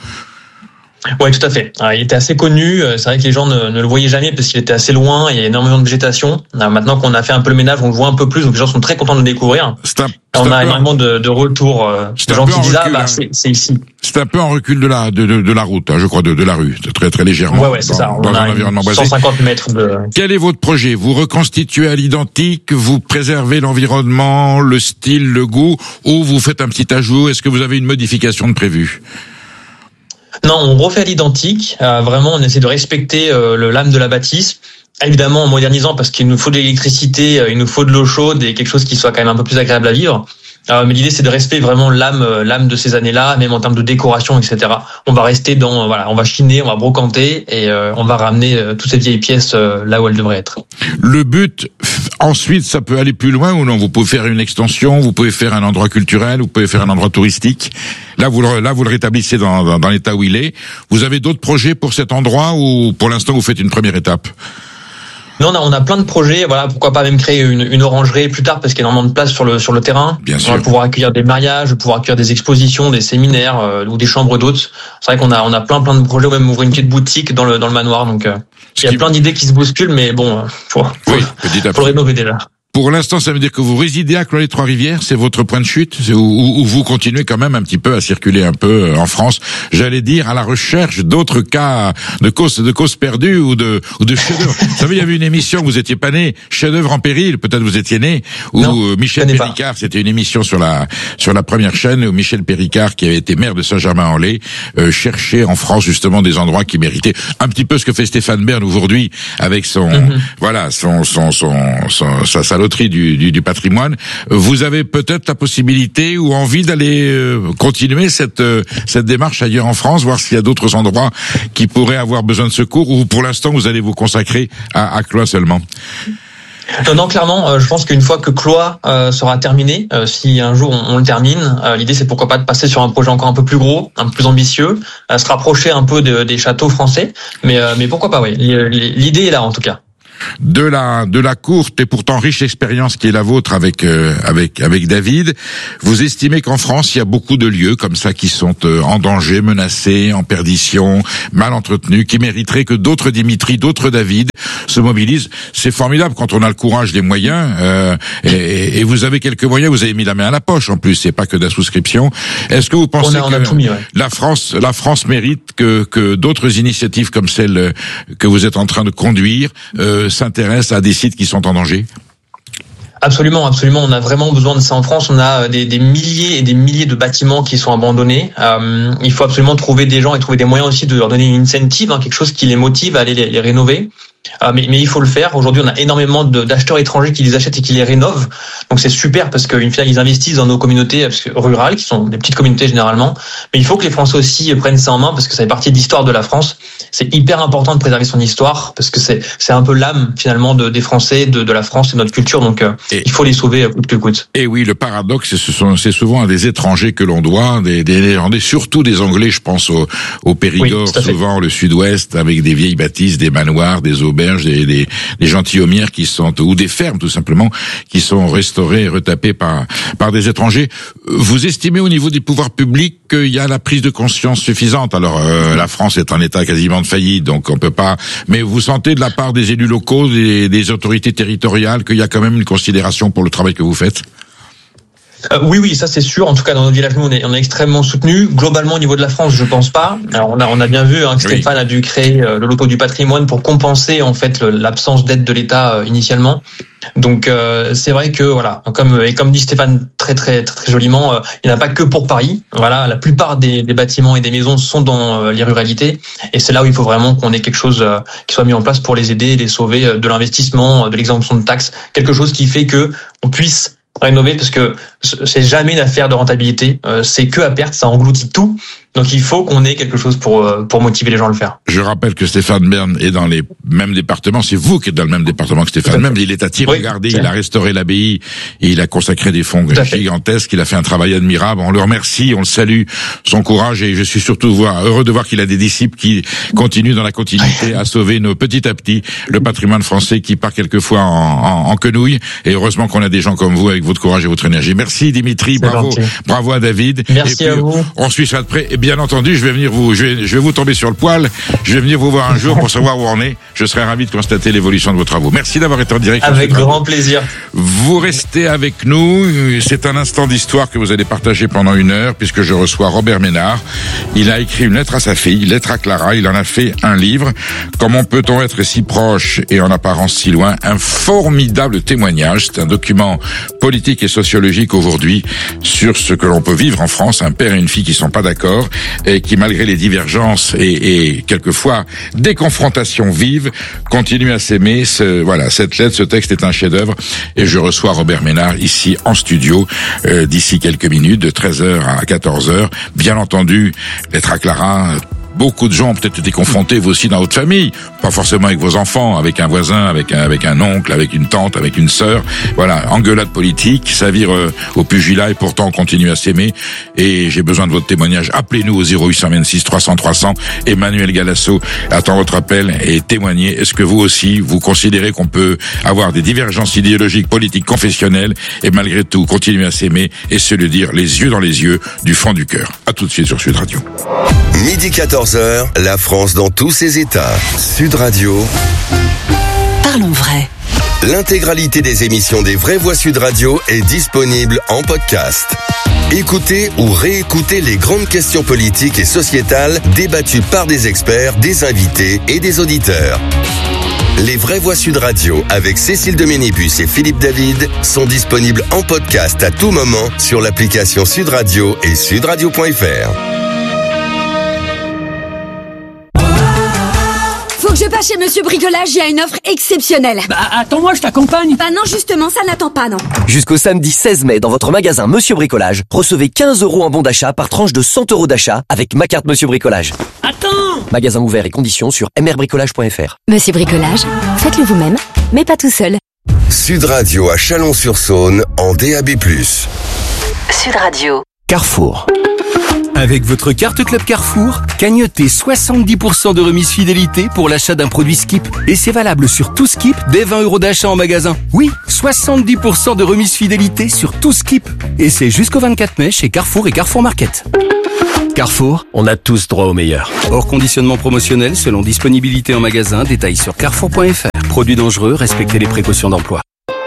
Oui, tout à fait. Alors, il était assez connu. C'est vrai que les gens ne, ne le voyaient jamais parce qu'il était assez loin. Il y a énormément de végétation. Alors, maintenant qu'on a fait un peu le ménage, on le voit un peu plus. Donc les gens sont très contents de le découvrir. C'est un, c'est on a un énormément de, de retours euh, de gens qui disent ah bah c'est, c'est ici. C'est un peu en recul de la de, de, de la route, hein, je crois, de, de la rue, très très légèrement. Ouais, ouais, c'est dans, ça. On dans a un environnement boisé. cent cinquante mètres de. Quel est votre projet? Vous reconstituez à l'identique, vous préservez l'environnement, le style, le goût, ou vous faites un petit ajout? Est-ce que vous avez une modification de prévue? Non, on refait à l'identique. Euh, vraiment, on essaie de respecter euh, le l'âme de la bâtisse. Évidemment, en modernisant parce qu'il nous faut de l'électricité, euh, il nous faut de l'eau chaude et quelque chose qui soit quand même un peu plus agréable à vivre. Euh, mais l'idée, c'est de respecter vraiment l'âme, l'âme de ces années-là, même en termes de décoration, et cetera. On va rester dans, voilà, on va chiner, on va brocanter et euh, on va ramener euh, toutes ces vieilles pièces euh, là où elles devraient être. Le but, ensuite, ça peut aller plus loin ou non? Vous pouvez faire une extension, vous pouvez faire un endroit culturel, vous pouvez faire un endroit touristique. Là, vous le, là, vous le rétablissez dans, dans, dans l'état où il est. Vous avez d'autres projets pour cet endroit ou pour l'instant vous faites une première étape? Non, on a, on a plein de projets. Voilà, pourquoi pas même créer une, une orangerie plus tard parce qu'il y a énormément de place sur le sur le terrain. Bien sûr. On va pouvoir accueillir des mariages, pouvoir accueillir des expositions, des séminaires euh, ou des chambres d'hôtes. C'est vrai qu'on a on a plein plein de projets, ou même ouvrir une petite boutique dans le dans le manoir. Donc euh, il y a qui... plein d'idées qui se bousculent, mais bon, faut faut, oui, faut, faut rénover déjà. Pour l'instant, ça veut dire que vous résidez à Cloix-les-Trois-Rivières, c'est votre point de chute, ou, ou, ou vous continuez quand même un petit peu à circuler un peu en France, j'allais dire, à la recherche d'autres cas de causes de causes perdues ou de ou de chefs-d'œuvre. Vous savez, il y avait une émission, vous étiez pas né, chef-d'œuvre en péril, peut-être vous étiez né, où non, Michel Péricard, c'était une émission sur la sur la première chaîne où Michel Péricard, qui avait été maire de Saint-Germain-en-Laye, euh, cherchait en France justement des endroits qui méritaient un petit peu ce que fait Stéphane Bern aujourd'hui avec son mm-hmm. voilà son son son, son sa, sa loterie du, du, du patrimoine. Vous avez peut-être la possibilité ou envie d'aller euh, continuer cette euh, cette démarche ailleurs en France, voir s'il y a d'autres endroits qui pourraient avoir besoin de secours, ou pour l'instant vous allez vous consacrer à, à Cloyes seulement? Non, non, clairement, euh, je pense qu'une fois que Cloyes euh, sera terminé, euh, si un jour on, on le termine, euh, l'idée c'est pourquoi pas de passer sur un projet encore un peu plus gros, un peu plus ambitieux, euh, se rapprocher un peu de, des châteaux français, mais euh, mais pourquoi pas, oui. L'idée est là en tout cas. De la de la courte et pourtant riche expérience qui est la vôtre avec euh, avec avec David, vous estimez qu'en France il y a beaucoup de lieux comme ça qui sont euh, en danger, menacés, en perdition, mal entretenus, qui mériteraient que d'autres Dimitri, d'autres David se mobilisent. C'est formidable quand on a le courage, les moyens, euh, et, et vous avez quelques moyens, vous avez mis la main à la poche en plus, c'est pas que de la souscription. Est-ce que vous pensez on a, on a que tout mis, ouais. la France la France mérite que que d'autres initiatives comme celle que vous êtes en train de conduire euh, s'intéressent à des sites qui sont en danger? Absolument, absolument. On a vraiment besoin de ça en France. On a des, des milliers et des milliers de bâtiments qui sont abandonnés. Euh, il faut absolument trouver des gens et trouver des moyens aussi de leur donner une incentive, hein, quelque chose qui les motive à aller les, les rénover. Euh, mais, mais il faut le faire. Aujourd'hui, on a énormément de, d'acheteurs étrangers qui les achètent et qui les rénovent. Donc c'est super parce qu'une fois, ils investissent dans nos communautés rurales, qui sont des petites communautés généralement. Mais il faut que les Français aussi prennent ça en main parce que ça fait partie de l'histoire de la France. C'est hyper important de préserver son histoire parce que c'est c'est un peu l'âme finalement de, des Français, de, de la France et de notre culture. Donc euh, il faut les sauver coûte que coûte. Et oui, le paradoxe, c'est ce sont c'est souvent à des étrangers que l'on doit, des, des Néerlandais, surtout des Anglais. Je pense au, au Périgord, oui, souvent le Sud-Ouest, avec des vieilles bâtisses, des manoirs, des auberges, des, des, des gentilhommières qui sont, ou des fermes tout simplement, qui sont restaurées et retapées par par des étrangers. Vous estimez au niveau des pouvoirs publics qu'il y a la prise de conscience suffisante? Alors euh, la France est en état quasiment de faillite, donc on peut pas. Mais vous sentez de la part des élus locaux, des, des autorités territoriales, qu'il y a quand même une considération pour le travail que vous faites? Euh, oui, oui, ça c'est sûr. En tout cas, dans notre village, nous, on est, on est extrêmement soutenus. Globalement, au niveau de la France, je pense pas. Alors, on a, on a bien vu hein, que oui. Stéphane a dû créer euh, le loto du patrimoine pour compenser en fait le, l'absence d'aide de l'État euh, initialement. Donc, euh, c'est vrai que voilà, comme et comme dit Stéphane très très très, très joliment, euh, il n'y en a pas que pour Paris. Voilà, la plupart des, des bâtiments et des maisons sont dans euh, les ruralités, et c'est là où il faut vraiment qu'on ait quelque chose euh, qui soit mis en place pour les aider, les sauver euh, de l'investissement, euh, de l'exemption de taxes, quelque chose qui fait que on puisse rénover, parce que c'est jamais une affaire de rentabilité, euh, c'est que à perte, ça engloutit tout. Donc il faut qu'on ait quelque chose pour pour motiver les gens à le faire. Je rappelle que Stéphane Bern est dans les mêmes départements, c'est vous qui êtes dans le même département que Stéphane Bern, il est à Thierry-Gardé, oui, il a restauré l'abbaye et il a consacré des fonds gigantesques, il a fait un travail admirable, on le remercie, on le salue, son courage, et je suis surtout voir, heureux de voir qu'il a des disciples qui continuent dans la continuité à sauver nos petit à petit le patrimoine français qui part quelquefois en, en, en quenouille, et heureusement qu'on a des gens comme vous avec votre courage et votre énergie. Merci Dimitri, c'est bravo, gentil. Bravo à David. Merci et puis, à vous. On suit ça de près. Et bien entendu, je vais venir vous, je vais, je vais vous tomber sur le poil. Je vais venir vous voir un jour pour savoir où on est. Je serai ravi de constater l'évolution de vos travaux. Merci d'avoir été en direct. Avec grand plaisir. Vous restez avec nous. C'est un instant d'histoire que vous allez partager pendant une heure, puisque je reçois Robert Ménard. Il a écrit une lettre à sa fille, lettre à Clara. Il en a fait un livre. Comment peut-on être si proche et en apparence si loin? Un formidable témoignage. C'est un document politique et sociologique aujourd'hui sur ce que l'on peut vivre en France. Un père et une fille qui sont pas d'accord et qui, malgré les divergences et, et quelquefois des confrontations vives, continuent à s'aimer. Ce, voilà, cette lettre, ce texte est un chef-d'œuvre, et je reçois Robert Ménard ici en studio euh, d'ici quelques minutes, de treize heures à quatorze heures. Bien entendu, lettre à Clara. Beaucoup de gens ont peut-être été confrontés, vous aussi, dans votre famille. Pas forcément avec vos enfants, avec un voisin, avec un, avec un oncle, avec une tante, avec une sœur. Voilà, engueulade politique, ça vire euh, au pugilat, et pourtant on continue à s'aimer. Et j'ai besoin de votre témoignage. Appelez-nous au zéro huit cent vingt-six trois cents trois cents. Emmanuel Galasso attend votre appel et témoignez. Est-ce que vous aussi, vous considérez qu'on peut avoir des divergences idéologiques, politiques, confessionnelles, et malgré tout continuer à s'aimer et se le dire les yeux dans les yeux, du fond du cœur? À tout de suite sur Sud Radio. Midi quatorze heures, la France dans tous ses états. Sud Radio. Parlons vrai. L'intégralité des émissions des Vraies Voix Sud Radio est disponible en podcast. Écoutez ou réécoutez les grandes questions politiques et sociétales débattues par des experts, des invités et des auditeurs. Les Vraies Voix Sud Radio avec Cécile Doménibus et Philippe David sont disponibles en podcast à tout moment sur l'application Sud Radio et sudradio point f r. Faut que je passe Va chez Monsieur Bricolage, il y a une offre exceptionnelle. Bah attends-moi, je t'accompagne. Bah non, justement, ça n'attend pas, non. Jusqu'au samedi seize mai, dans votre magasin Monsieur Bricolage, recevez quinze euros en bon d'achat par tranche de cent euros d'achat avec ma carte Monsieur Bricolage. Attends! Magasin ouvert et conditions sur m r bricolage point f r. Monsieur Bricolage, faites-le vous-même, mais pas tout seul. Sud Radio à Chalon-sur-Saône en D A B plus. Sud Radio. Carrefour. Avec votre carte Club Carrefour, cagnotez soixante-dix pour cent de remise fidélité pour l'achat d'un produit Skip. Et c'est valable sur tout Skip dès vingt euros d'achat en magasin. Oui, soixante-dix pour cent de remise fidélité sur tout Skip. Et c'est jusqu'au vingt-quatre mai chez Carrefour et Carrefour Market. Carrefour, on a tous droit au meilleur. Hors conditionnement promotionnel selon disponibilité en magasin, détails sur carrefour point f r. Produits dangereux, respectez les précautions d'emploi.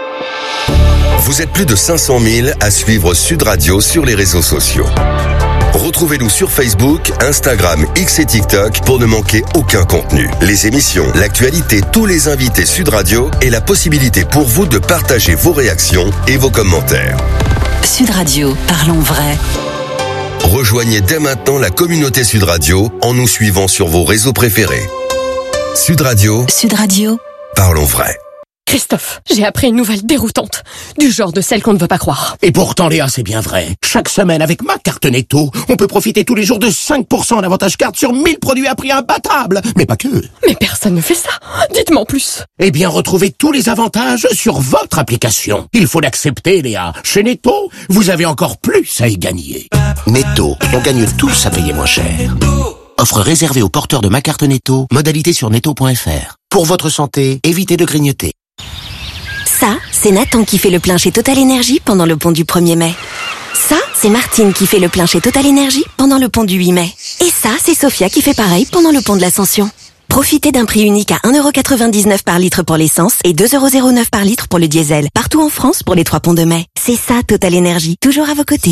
Vous êtes plus de cinq cent mille à suivre Sud Radio sur les réseaux sociaux. Retrouvez-nous sur Facebook, Instagram, X et TikTok pour ne manquer aucun contenu. Les émissions, l'actualité, tous les invités Sud Radio et la possibilité pour vous de partager vos réactions et vos commentaires. Sud Radio, parlons vrai. Rejoignez dès maintenant la communauté Sud Radio en nous suivant sur vos réseaux préférés. Sud Radio. Sud Radio. Parlons vrai. Christophe, j'ai appris une nouvelle déroutante, du genre de celle qu'on ne veut pas croire. Et pourtant, Léa, c'est bien vrai. Chaque semaine, avec ma carte Netto, on peut profiter tous les jours de cinq pour cent d'avantage carte sur mille produits à prix imbattable. Mais pas que. Mais personne ne fait ça. Dites-moi en plus. Eh bien, retrouvez tous les avantages sur votre application. Il faut l'accepter, Léa. Chez Netto, vous avez encore plus à y gagner. Netto, on gagne tous à payer moins cher. Offre réservée aux porteurs de ma carte Netto. Modalité sur netto point f r. Pour votre santé, évitez de grignoter. Ça, c'est Nathan qui fait le plein chez Total Énergie pendant le pont du premier mai. Ça, c'est Martine qui fait le plein chez Total Énergie pendant le pont du huit mai. Et ça, c'est Sophia qui fait pareil pendant le pont de l'Ascension. Profitez d'un prix unique à un euro quatre-vingt-dix-neuf par litre pour l'essence et deux euros zéro neuf par litre pour le diesel. Partout en France pour les trois ponts de mai. C'est ça, Total Énergie. Toujours à vos côtés.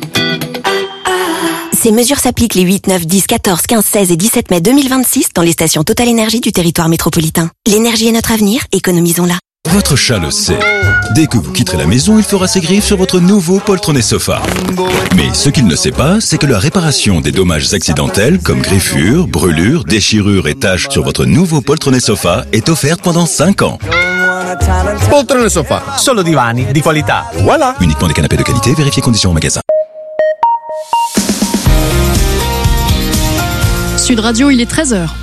Ces mesures s'appliquent les huit, neuf, dix, quatorze, quinze, seize et dix-sept mai deux mille vingt-six dans les stations Total Énergie du territoire métropolitain. L'énergie est notre avenir, économisons-la. Votre chat le sait. Dès que vous quitterez la maison, il fera ses griffes sur votre nouveau poltronné sofa. Mais ce qu'il ne sait pas, c'est que la réparation des dommages accidentels comme griffures, brûlures, déchirures et taches sur votre nouveau poltronné sofa est offerte pendant cinq ans. Poltrone sofa, solo divani di qualità. Voilà. Uniquement des canapés de qualité, vérifiez conditions au magasin. Sud Radio, il est treize heures.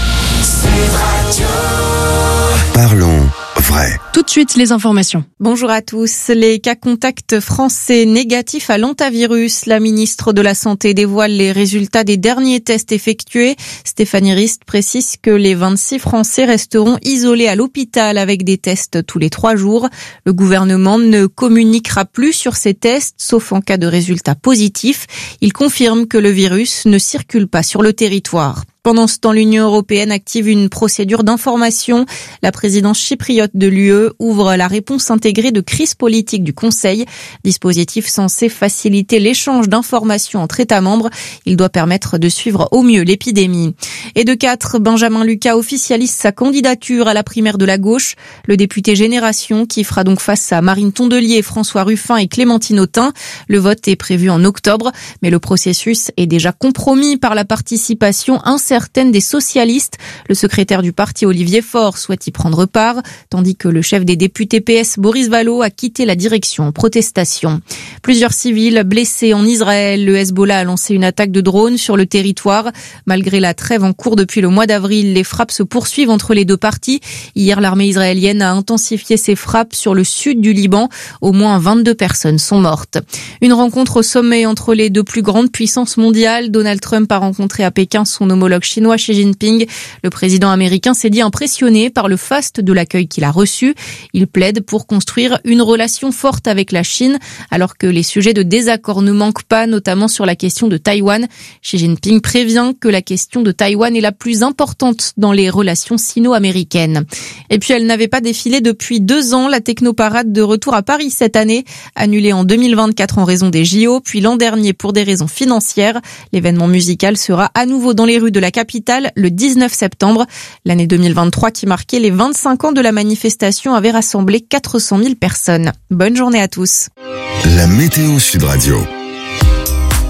Parlons vrai. Tout de suite, les informations. Bonjour à tous. Les cas contacts français négatifs à l'hantavirus. La ministre de la Santé dévoile les résultats des derniers tests effectués. Stéphanie Rist précise que les vingt-six Français resteront isolés à l'hôpital avec des tests tous les trois jours. Le gouvernement ne communiquera plus sur ces tests, sauf en cas de résultats positifs. Il confirme que le virus ne circule pas sur le territoire. Pendant ce temps, l'Union européenne active une procédure d'information. La présidence chypriote de l'U E ouvre la réponse intégrée de crise politique du Conseil. Dispositif censé faciliter l'échange d'informations entre États membres. Il doit permettre de suivre au mieux l'épidémie. Et de quatre, Benjamin Lucas officialise sa candidature à la primaire de la gauche. Le député Génération qui fera donc face à Marine Tondelier, François Ruffin et Clémentine Autain. Le vote est prévu en octobre, mais le processus est déjà compromis par la participation incertaine certaines des socialistes. Le secrétaire du parti Olivier Faure souhaite y prendre part, tandis que le chef des députés P S Boris Vallaud a quitté la direction en protestation. Plusieurs civils blessés en Israël. Le Hezbollah a lancé une attaque de drone sur le territoire. Malgré la trêve en cours depuis le mois d'avril, les frappes se poursuivent entre les deux parties. Hier, l'armée israélienne a intensifié ses frappes sur le sud du Liban. Au moins vingt-deux personnes sont mortes. Une rencontre au sommet entre les deux plus grandes puissances mondiales. Donald Trump a rencontré à Pékin son homologue chinois Xi Jinping. Le président américain s'est dit impressionné par le faste de l'accueil qu'il a reçu. Il plaide pour construire une relation forte avec la Chine, alors que les sujets de désaccord ne manquent pas, notamment sur la question de Taïwan. Xi Jinping prévient que la question de Taïwan est la plus importante dans les relations sino-américaines. Et puis elle n'avait pas défilé depuis deux ans. La Technoparade de retour à Paris cette année, annulée en deux mille vingt-quatre en raison des J O, puis l'an dernier pour des raisons financières. L'événement musical sera à nouveau dans les rues de la capitale le dix-neuf septembre. L'année deux mille vingt-trois qui marquait les vingt-cinq ans de la manifestation avait rassemblé quatre cent mille personnes. Bonne journée à tous. La météo Sud Radio.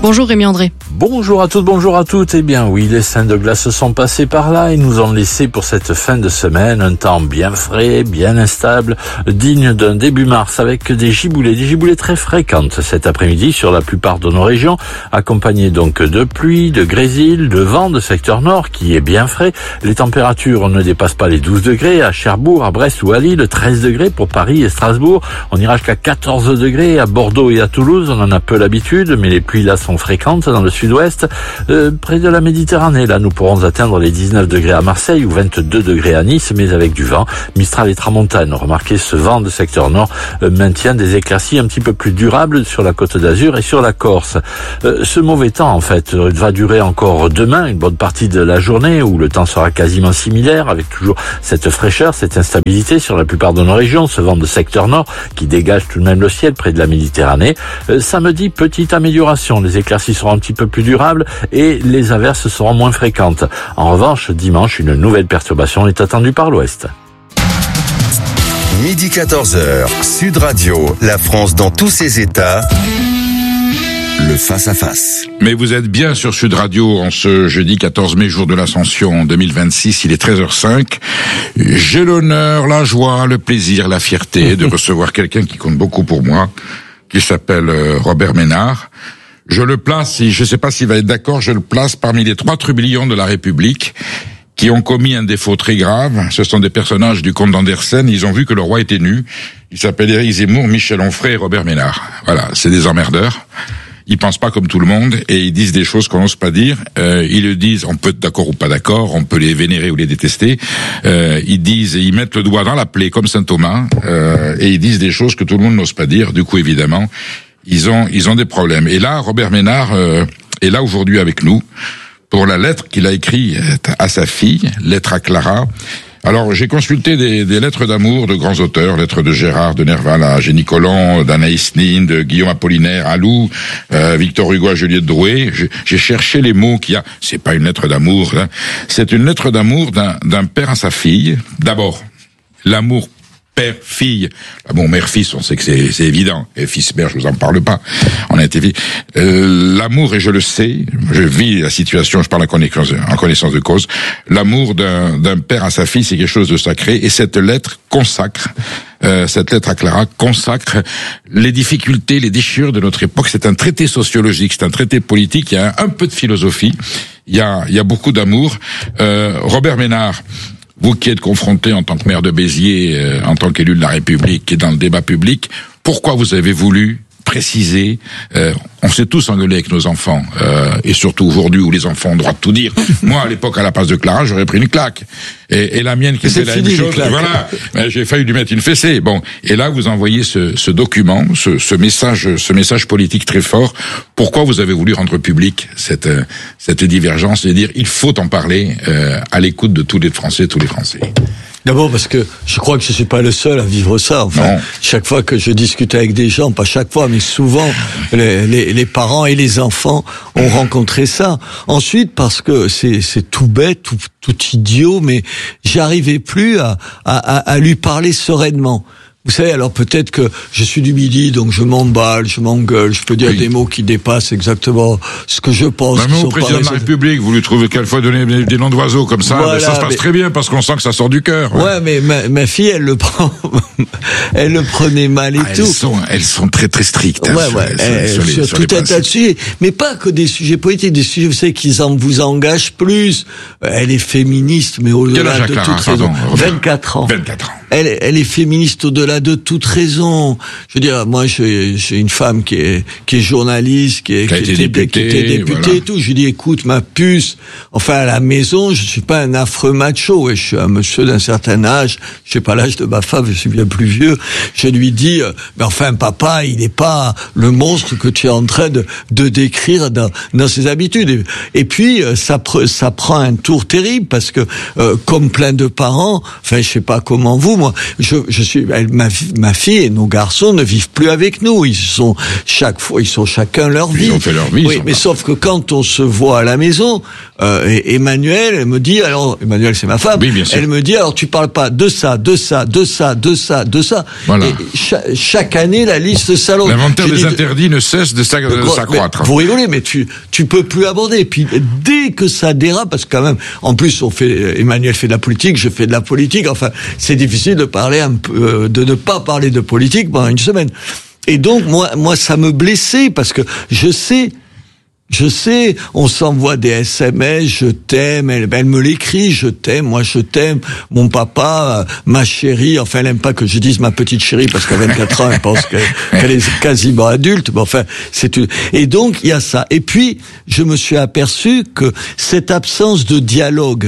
Bonjour Rémi André. Bonjour à toutes, bonjour à toutes. Eh bien oui, les scènes de glace sont passées par là et nous ont laissé pour cette fin de semaine un temps bien frais, bien instable, digne d'un début mars avec des giboulées, des giboulées très fréquentes cet après-midi sur la plupart de nos régions, accompagnées donc de pluie, de grésil, de vent de secteur nord qui est bien frais. Les températures ne dépassent pas les douze degrés à Cherbourg, à Brest ou à Lille, treize degrés pour Paris et Strasbourg. On ira jusqu'à quatorze degrés à Bordeaux et à Toulouse. On en a peu l'habitude, mais les pluies là sont fréquentes dans le sud-ouest. Euh, près de la Méditerranée, là, nous pourrons atteindre les dix-neuf degrés à Marseille ou vingt-deux degrés à Nice, mais avec du vent. Mistral et Tramontane. Remarquez, ce vent de secteur nord euh, maintient des éclaircies un petit peu plus durables sur la Côte d'Azur et sur la Corse. Euh, ce mauvais temps, en fait, euh, va durer encore demain, une bonne partie de la journée, où le temps sera quasiment similaire, avec toujours cette fraîcheur, cette instabilité sur la plupart de nos régions, ce vent de secteur nord qui dégage tout de même le ciel près de la Méditerranée. Euh, samedi, petite amélioration. Les éclaircies seront un petit peu plus durables et les averses seront moins fréquentes. En revanche, dimanche, une nouvelle perturbation est attendue par l'ouest. Midi quatorze heures, Sud Radio, la France dans tous ses états. Le face-à-face. Mais vous êtes bien sur Sud Radio en ce jeudi quatorze mai, jour de l'Ascension deux mille vingt-six, il est treize heures cinq. J'ai l'honneur, la joie, le plaisir, la fierté de recevoir quelqu'un qui compte beaucoup pour moi, qui s'appelle Robert Ménard. Je le place, je ne sais pas s'il va être d'accord, je le place parmi les trois trublions de la République qui ont commis un défaut très grave. Ce sont des personnages du comte d'Andersen, ils ont vu que le roi était nu. Ils s'appellent Éric Zemmour, Michel Onfray et Robert Ménard. Voilà, c'est des emmerdeurs. Ils pensent pas comme tout le monde et ils disent des choses qu'on n'ose pas dire. Euh, ils le disent, on peut être d'accord ou pas d'accord, on peut les vénérer ou les détester. Euh, ils disent, ils mettent le doigt dans la plaie comme saint Thomas euh, et ils disent des choses que tout le monde n'ose pas dire. Du coup, évidemment, ils ont ils ont des problèmes. Et là, Robert Ménard euh, est là aujourd'hui avec nous pour la lettre qu'il a écrite à sa fille, lettre à Clara. Alors, j'ai consulté des, des lettres d'amour de grands auteurs, lettres de Gérard, de Nerval à Génie Colomb, d'Anaïs Nin, de Guillaume Apollinaire à Lou, euh, Victor Hugo à Juliette Drouet. J'ai, j'ai cherché les mots qu'il y a. C'est pas une lettre d'amour, hein. C'est une lettre d'amour d'un, d'un père à sa fille. D'abord, l'amour père-fille. Ah bon, mère-fils, on sait que c'est, c'est évident. Et fils-mère, je vous en parle pas. On a été vie. Euh, l'amour, et je le sais, je vis la situation, je parle en connaissance, en connaissance de cause. L'amour d'un, d'un père à sa fille, c'est quelque chose de sacré. Et cette lettre consacre, euh, cette lettre à Clara consacre les difficultés, les déchirures de notre époque. C'est un traité sociologique, c'est un traité politique. Il y a un, un peu de philosophie. Il y a, il y a beaucoup d'amour. Euh, Robert Ménard, vous qui êtes confronté en tant que maire de Béziers, euh, en tant qu'élu de la République et dans le débat public, pourquoi vous avez voulu préciser, euh, on s'est tous engueulés avec nos enfants, euh, et surtout aujourd'hui où les enfants ont le droit de tout dire. Moi, à l'époque, à la place de Clara, j'aurais pris une claque. Et, et la mienne qui était la même chose, voilà, ben, j'ai failli lui mettre une fessée. Bon, et là, vous envoyez ce, ce document, ce, ce message, ce message politique très fort. Pourquoi vous avez voulu rendre public cette, cette divergence et dire il faut en parler euh, à l'écoute de tous les Français, tous les Français? D'abord parce que je crois que je suis pas le seul à vivre ça. Enfin, non. Chaque fois que je discute avec des gens, pas chaque fois, mais souvent, les, les, les parents et les enfants ont rencontré ça. Ensuite, parce que c'est, c'est tout bête, tout, tout idiot, mais j'arrivais plus à, à, à lui parler sereinement. Vous savez, alors peut-être que je suis du Midi, donc je m'emballe, je m'engueule, je peux dire oui. des mots qui dépassent exactement ce que je pense. Même au président de la République, vous lui trouvez quelquefois donner des noms d'oiseaux comme ça, voilà, ça se passe mais... très bien parce qu'on sent que ça sort du cœur. Ouais, ouais mais ma, ma fille, elle le prend, elle le prenait mal et ah, tout. Elles sont, elles sont très très strictes. Hein, ouais, sur, ouais, sur, elle, sur, les, sur, sur tout un tas de sujets, mais pas que des sujets politiques, des sujets, vous savez, qui en vous engagent plus. Elle est féministe, mais au-delà de toute raison. vingt-quatre ans. vingt-quatre ans. Elle, elle est féministe au-delà de toute raison. Je veux dire, moi, j'ai, j'ai une femme qui est, qui est journaliste, qui est, qui, qui, était, députée, qui était députée voilà. et tout. Je lui dis, écoute, ma puce, enfin, à la maison, je suis pas un affreux macho, et je suis un monsieur d'un certain âge. Je sais pas l'âge de ma femme, je suis bien plus vieux. Je lui dis, mais enfin, papa, il n'est pas le monstre que tu es en train de, de décrire dans, dans ses habitudes. Et, et puis, ça, ça prend un tour terrible parce que, euh, comme plein de parents, enfin, je sais pas comment vous, moi. Je, je suis, elle, ma, ma fille et nos garçons ne vivent plus avec nous. Ils sont chaque fois, ils sont chacun leur vie. Ils ont fait leur vie. Oui, mais pas. sauf que quand on se voit à la maison, euh, et Emmanuel, elle me dit, alors, Emmanuel, c'est ma femme. Oui, bien sûr. Elle me dit, alors, tu parles pas de ça, de ça, de ça, de ça, de ça. Voilà. Et cha- chaque année, la liste s'allonge. L'inventaire J'ai des dit, interdits ne cesse de s'accroître. vous rigolez, mais tu tu peux plus aborder. Et puis dès que ça dérape, parce que quand même, en plus, on fait, Emmanuel fait de la politique, je fais de la politique. Enfin, c'est difficile de parler un peu, de ne pas parler de politique pendant une semaine. Et donc moi, moi, ça me blessait parce que je sais. Je sais, on s'envoie des S M S, je t'aime, elle, elle me l'écrit, je t'aime, moi je t'aime, mon papa, ma chérie, enfin elle aime pas que je dise ma petite chérie parce qu'à vingt-quatre ans elle pense qu'elle, qu'elle est quasiment adulte, mais enfin c'est une... Et donc il y a ça. Et puis je me suis aperçu que cette absence de dialogue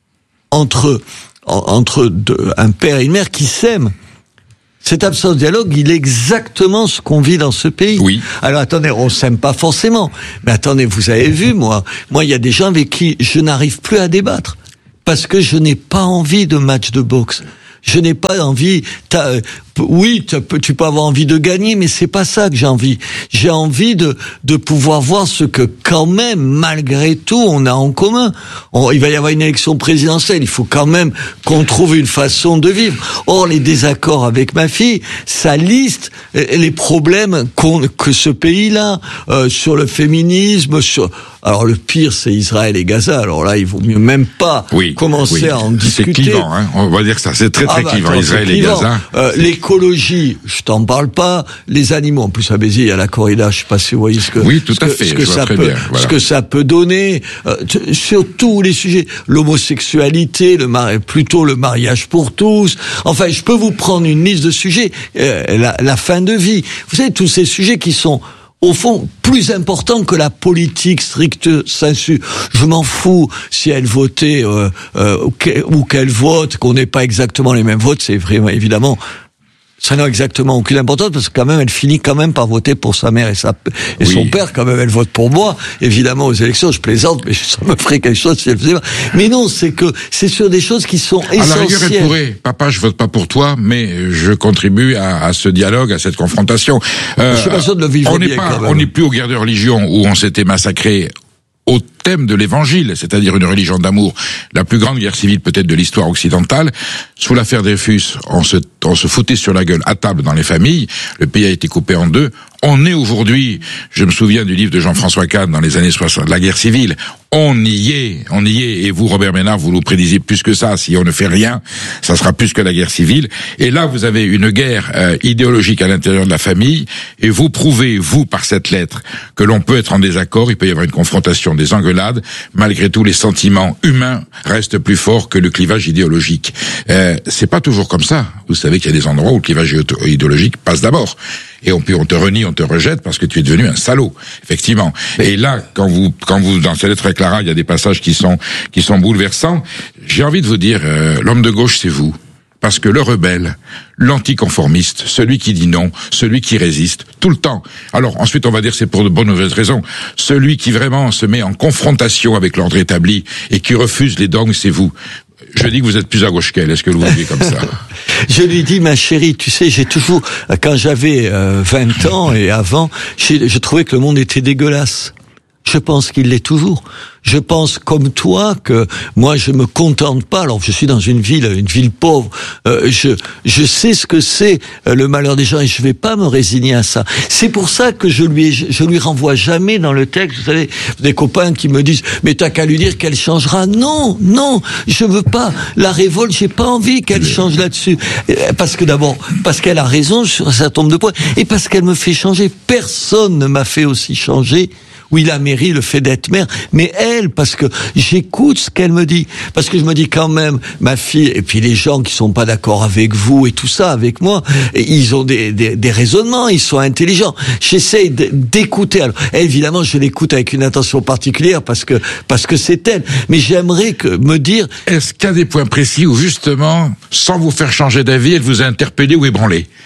entre, entre deux, un père et une mère qui s'aiment, cette absence de dialogue, il est exactement ce qu'on vit dans ce pays. Oui. Alors attendez, on s'aime pas forcément. Mais attendez, vous avez vu, moi, moi, il y a des gens avec qui je n'arrive plus à débattre. Parce que je n'ai pas envie de match de boxe. Je n'ai pas envie, t'as, euh, oui, tu peux, tu peux avoir envie de gagner, mais c'est pas ça que j'ai envie. J'ai envie de, de pouvoir voir ce que, quand même, malgré tout, on a en commun. On, il va y avoir une élection présidentielle. Il faut quand même qu'on trouve une façon de vivre. Or, les désaccords avec ma fille, ça liste les problèmes qu'on, que ce pays-là, euh, sur le féminisme, sur, alors le pire, c'est Israël et Gaza. Alors là, il vaut mieux même pas oui, commencer oui. à en discuter. C'est clivant, hein. On va dire ça. C'est très très ah bah, clivant, attends, Israël et clivant. Gaza. Euh, l'écologie, je t'en parle pas. Les animaux, en plus à Béziers, il y a la corrida. Je sais pas si vous voyez ce que, oui, tout ce à que, fait, ce que je ça vois peut, très bien, voilà. ce que ça peut donner euh, t- sur tous les sujets. L'homosexualité, le mari- plutôt le mariage pour tous. Enfin, je peux vous prendre une liste de sujets. Euh, la, la fin de vie. Vous savez, tous ces sujets qui sont au fond, plus important que la politique stricte sensu. Je m'en fous si elle votait euh, euh, ou qu'elle vote, qu'on n'ait pas exactement les mêmes votes, c'est vraiment évidemment. Ça n'a exactement aucune importance parce que quand même elle finit quand même par voter pour sa mère et sa et oui. son père quand même elle vote pour moi évidemment aux élections. Je plaisante mais ça me ferait quelque chose si elle faisait pas. Mais non, c'est que c'est sur des choses qui sont essentielles. À la rigueur, elle pourrait, papa, je vote pas pour toi, mais je contribue à, à ce dialogue, à cette confrontation. Euh, je suis pas sûr de le vivre on bien. n'est pas, on n'est plus aux guerres de religion où on s'était massacré au thème de l'évangile, c'est-à-dire une religion d'amour, la plus grande guerre civile peut-être de l'histoire occidentale. Sous l'affaire Dreyfus, on se, on se foutait sur la gueule à table dans les familles, le pays a été coupé en deux. On est aujourd'hui, je me souviens du livre de Jean-François Kahn dans les années soixante, la guerre civile. On y est, on y est, et vous, Robert Ménard, vous nous prédisez plus que ça. Si on ne fait rien, ça sera plus que la guerre civile. Et là, vous avez une guerre euh, idéologique à l'intérieur de la famille, et vous prouvez, vous, par cette lettre, que l'on peut être en désaccord, il peut y avoir une confrontation, des engueulades. Malgré tout, les sentiments humains restent plus forts que le clivage idéologique. Euh, c'est pas toujours comme ça. Vous savez qu'il y a des endroits où le clivage idéologique passe d'abord. Et on, on te renie, on te rejette parce que tu es devenu un salaud, effectivement. Et là, quand vous, quand vous, dans cette lettre avec Clara, il y a des passages qui sont, qui sont bouleversants. J'ai envie de vous dire, euh, l'homme de gauche, c'est vous. Parce que le rebelle, l'anticonformiste, celui qui dit non, celui qui résiste, tout le temps. Alors ensuite, on va dire c'est pour de bonnes ou mauvaises raisons. Celui qui vraiment se met en confrontation avec l'ordre établi et qui refuse les dogmes, c'est vous. Je dis que vous êtes plus à gauche qu'elle. Est-ce que vous voyez comme ça? Je lui dis, ma chérie, tu sais, j'ai toujours, quand j'avais euh, vingt ans et avant, j'ai, je trouvais que le monde était dégueulasse. Je pense qu'il l'est toujours. Je pense comme toi que moi je me contente pas. Alors je suis dans une ville, une ville pauvre. Euh, je je sais ce que c'est euh, le malheur des gens et je vais pas me résigner à ça. C'est pour ça que je lui je lui renvoie jamais dans le texte. Vous savez, des copains qui me disent mais t'as qu'à lui dire qu'elle changera. Non, non, je veux pas. La révolte, j'ai pas envie qu'elle change là-dessus. Parce que d'abord, parce qu'elle a raison sur un certain nombre de points et parce qu'elle me fait changer. Personne ne m'a fait aussi changer. Oui, la mairie, le fait d'être maire, mais elle, parce que j'écoute ce qu'elle me dit, parce que je me dis quand même, ma fille, et puis les gens qui sont pas d'accord avec vous et tout ça, avec moi, ils ont des, des, des raisonnements, ils sont intelligents. J'essaie d'écouter. Alors, évidemment, je l'écoute avec une attention particulière parce que parce que c'est elle. Mais j'aimerais que me dire. Est-ce qu'il y a des points précis où justement, sans vous faire changer d'avis, elle vous a interpellé ou ébranlé?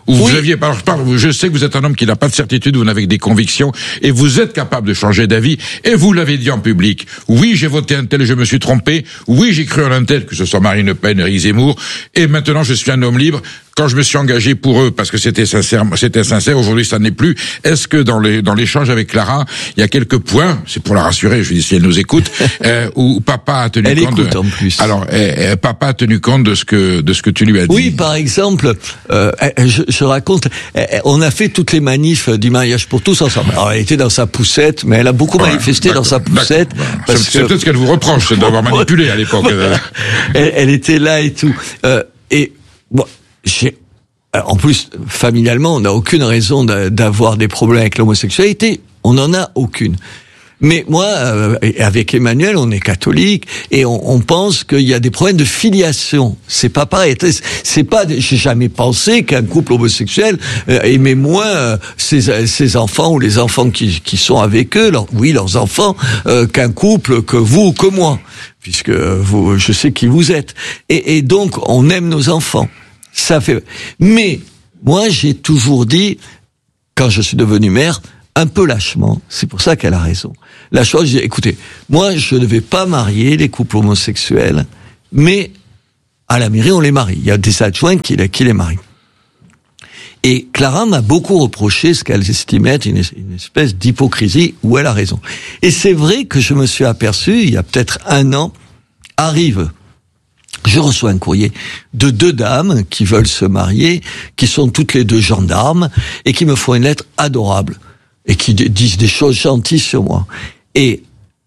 Où vous oui. aviez, alors je, parle, je sais que vous êtes un homme qui n'a pas de certitude, vous n'avez que des convictions, et vous êtes capable de changer d'avis, et vous l'avez dit en public. Oui, j'ai voté un tel et je me suis trompé. Oui, j'ai cru en un tel, que ce soit Marine Le Pen, Éric Zemmour, et maintenant je suis un homme libre. Quand je me suis engagé pour eux, parce que c'était sincère, c'était sincère, aujourd'hui ça n'est plus. Est-ce que dans les, dans l'échange avec Clara, il y a quelques points, c'est pour la rassurer, je lui dis si elle nous écoute, euh, où papa a tenu elle compte écoute de, en plus. alors, euh, papa a tenu compte de ce que, de ce que tu lui as dit. Oui, par exemple, euh, je, je raconte, on a fait toutes les manifs du mariage pour tous ensemble. Alors, elle était dans sa poussette, mais elle a beaucoup ouais, manifesté dans sa poussette. Parce c'est, que... c'est peut-être ce qu'elle vous reproche, c'est d'avoir manipulé à l'époque. elle, elle était là et tout. Euh, et, bon, j'ai, en plus, familialement, on n'a aucune raison d'avoir des problèmes avec l'homosexualité. On n'en a aucune. Mais moi, euh, avec Emmanuel, on est catholique et on, on pense qu'il y a des problèmes de filiation. C'est pas pareil. C'est pas. J'ai jamais pensé qu'un couple homosexuel euh, aimait moins euh, ses, ses enfants ou les enfants qui, qui sont avec eux. Leur, oui, leurs enfants, euh, qu'un couple que vous ou que moi, puisque vous, je sais qui vous êtes. Et, et donc, on aime nos enfants. Ça fait. Mais moi, j'ai toujours dit, quand je suis devenu maire, un peu lâchement, c'est pour ça qu'elle a raison. Lâchement, je dis, écoutez, moi, je ne vais pas marier les couples homosexuels, mais à la mairie, on les marie. Il y a des adjoints qui les, qui les marient. Et Clara m'a beaucoup reproché ce qu'elle estimait être une, une espèce d'hypocrisie, où elle a raison. Et c'est vrai que je me suis aperçu, il y a peut-être un an, arrive... Je reçois un courrier de deux dames qui veulent se marier, qui sont toutes les deux gendarmes, et qui me font une lettre adorable, et qui d- disent des choses gentilles sur moi. Et,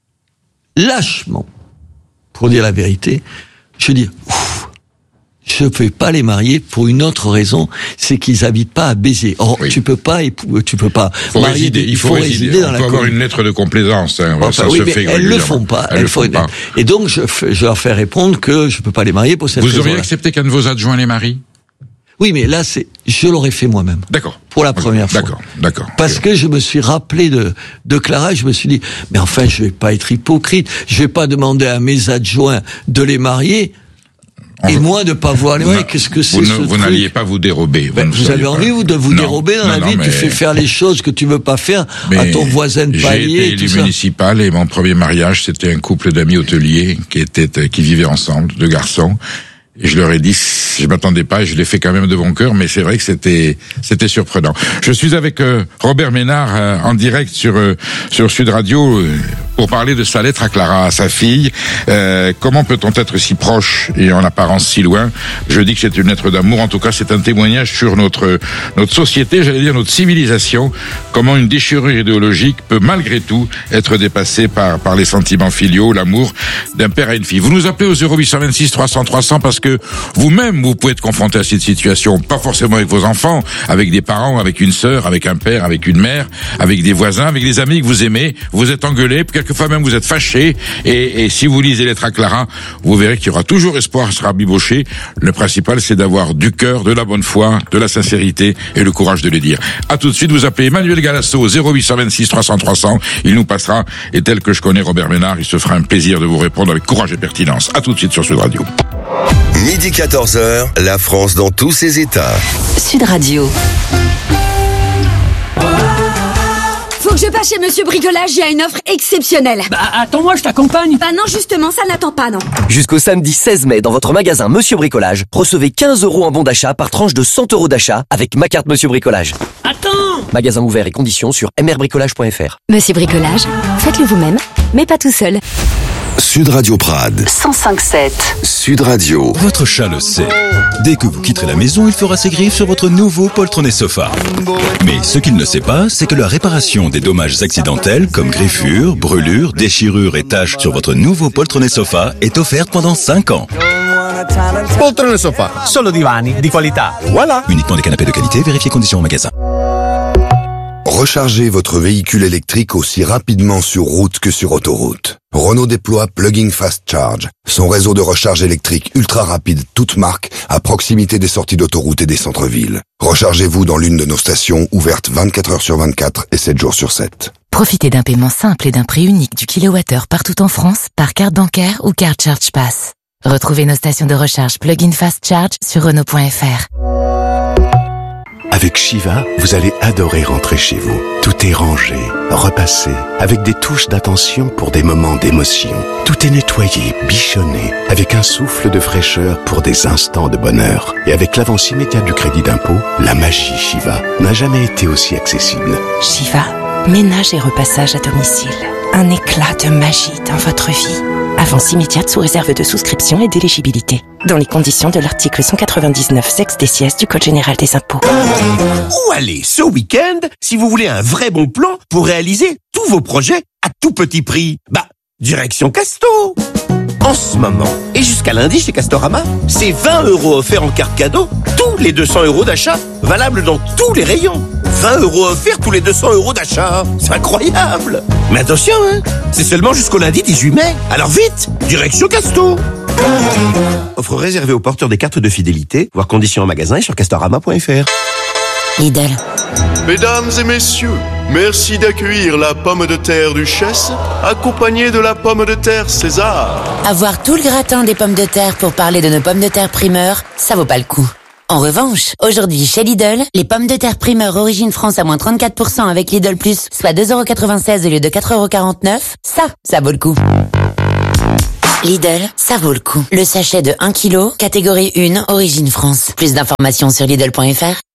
lâchement, pour dire la vérité, je dis, ouf, je ne peux pas les marier pour une autre raison, c'est qu'ils habitent pas à Béziers. Or, oui. tu peux pas, tu peux pas faut marier, résider, il faut, faut résider, résider dans On la peut avoir une lettre de complaisance, hein, enfin, ça oui, se mais fait elles le font pas. Elles, elles le font pas. Et donc, je, je leur fais répondre que je peux pas les marier pour cette raison. Vous auriez accepté qu'un de vos adjoints les marie? Oui, mais là, c'est, je l'aurais fait moi-même. D'accord. Pour la première fois. D'accord, d'accord. Parce que je me suis rappelé de, de Clara et je me suis dit, mais enfin, je vais pas être hypocrite. Je vais pas demander à mes adjoints de les marier. On et moi de pas voir les marier. Qu'est-ce que c'est vous ce ne, truc? Vous n'alliez pas vous dérober. Vous, ben, vous avez envie, vous, de vous non, dérober dans non, la vie? Non, tu fais faire les choses que tu veux pas faire à ton voisin de palier. J'ai été élu municipal et mon premier mariage, c'était un couple d'amis hôteliers qui étaient, qui vivaient ensemble, deux garçons. Et je leur ai dit, je m'attendais pas, et je l'ai fait quand même de bon cœur, mais c'est vrai que c'était c'était surprenant. Je suis avec euh, Robert Ménard euh, en direct sur euh, sur Sud Radio euh, pour parler de sa lettre à Clara, à sa fille. Euh, comment peut-on être si proche et en apparence si loin? Je dis que c'est une lettre d'amour. En tout cas, c'est un témoignage sur notre notre société, j'allais dire notre civilisation. Comment une déchirure idéologique peut malgré tout être dépassée par par les sentiments filiaux, l'amour d'un père à une fille. Vous nous appelez au zéro huit deux six trois cents trois cents parce que que vous-même, vous pouvez être confronté à cette situation, pas forcément avec vos enfants, avec des parents, avec une sœur, avec un père, avec une mère, avec des voisins, avec des amis que vous aimez, vous êtes engueulés, quelquefois même vous êtes fâchés, et, et si vous lisez Lettres à Clara, vous verrez qu'il y aura toujours espoir, sera biboché. Le principal, c'est d'avoir du cœur, de la bonne foi, de la sincérité et le courage de les dire. À tout de suite, vous appelez Emmanuel Galasso au zéro huit deux six trois cents trois cents, il nous passera, et tel que je connais Robert Ménard, il se fera un plaisir de vous répondre avec courage et pertinence. À tout de suite sur Sud Radio. Midi quatorze heures, la France dans tous ses états. Sud Radio. Faut que je passe chez Monsieur Bricolage, il y a une offre exceptionnelle. Bah attends-moi, je t'accompagne. Bah non, justement, ça n'attend pas, non. Jusqu'au samedi seize mai, dans votre magasin Monsieur Bricolage, recevez quinze euros en bon d'achat par tranche de cent euros d'achat avec ma carte Monsieur Bricolage. Attends! Magasin ouvert et conditions sur m r bricolage point f r. Monsieur Bricolage, faites-le vous-même, mais pas tout seul. Sud Radio Prades. cent cinq sept. Sud Radio. Votre chat le sait. Dès que vous quitterez la maison, il fera ses griffes sur votre nouveau poltronnet sofa. Mais ce qu'il ne sait pas, c'est que la réparation des dommages accidentels comme griffures, brûlures, déchirures et taches sur votre nouveau poltronnet sofa est offerte pendant cinq ans. Poltronnet sofa, solo divani di qualità. Voilà. Uniquement des canapés de qualité, vérifiez conditions au magasin. Rechargez votre véhicule électrique aussi rapidement sur route que sur autoroute. Renault déploie Plug-in Fast Charge, son réseau de recharge électrique ultra rapide toute marque à proximité des sorties d'autoroute et des centres-villes. Rechargez-vous dans l'une de nos stations ouvertes vingt-quatre heures sur vingt-quatre et sept jours sur sept. Profitez d'un paiement simple et d'un prix unique du kilowattheure partout en France par carte bancaire ou carte Charge Pass. Retrouvez nos stations de recharge Plug-in Fast Charge sur Renault point F R. Avec Shiva, vous allez adorer rentrer chez vous. Tout est rangé, repassé, avec des touches d'attention pour des moments d'émotion. Tout est nettoyé, bichonné, avec un souffle de fraîcheur pour des instants de bonheur. Et avec l'avance immédiate du crédit d'impôt, la magie Shiva n'a jamais été aussi accessible. Shiva, ménage et repassage à domicile. Un éclat de magie dans votre vie. Avance immédiate sous réserve de souscription et d'éligibilité. Dans les conditions de l'article cent quatre-vingt-dix-neuf sexe des sièges du Code général des impôts. Ou allez, ce week-end, si vous voulez un vrai bon plan pour réaliser tous vos projets à tout petit prix. Bah, direction Casto. En ce moment, et jusqu'à lundi chez Castorama, c'est vingt euros offerts en carte cadeau, tous les deux cents euros d'achat, valable dans tous les rayons. vingt euros offerts tous les deux cents euros d'achat. C'est incroyable. Mais attention, hein, c'est seulement jusqu'au lundi dix-huit mai. Alors vite, direction Casto. Offre réservée aux porteurs des cartes de fidélité, voir conditions en magasin et sur castorama point f r. Lidl. Mesdames et messieurs, merci d'accueillir la pomme de terre Duchesse, accompagnée de la pomme de terre César. Avoir tout le gratin des pommes de terre pour parler de nos pommes de terre primeur, ça vaut pas le coup. En revanche, aujourd'hui chez Lidl, les pommes de terre primeur Origine France à moins trente-quatre pour cent avec Lidl Plus, soit deux euros quatre-vingt-seize au lieu de quatre euros quarante-neuf, ça, ça vaut le coup. Lidl, ça vaut le coup. Le sachet de un kilo, catégorie un, Origine France. Plus d'informations sur Lidl point f r.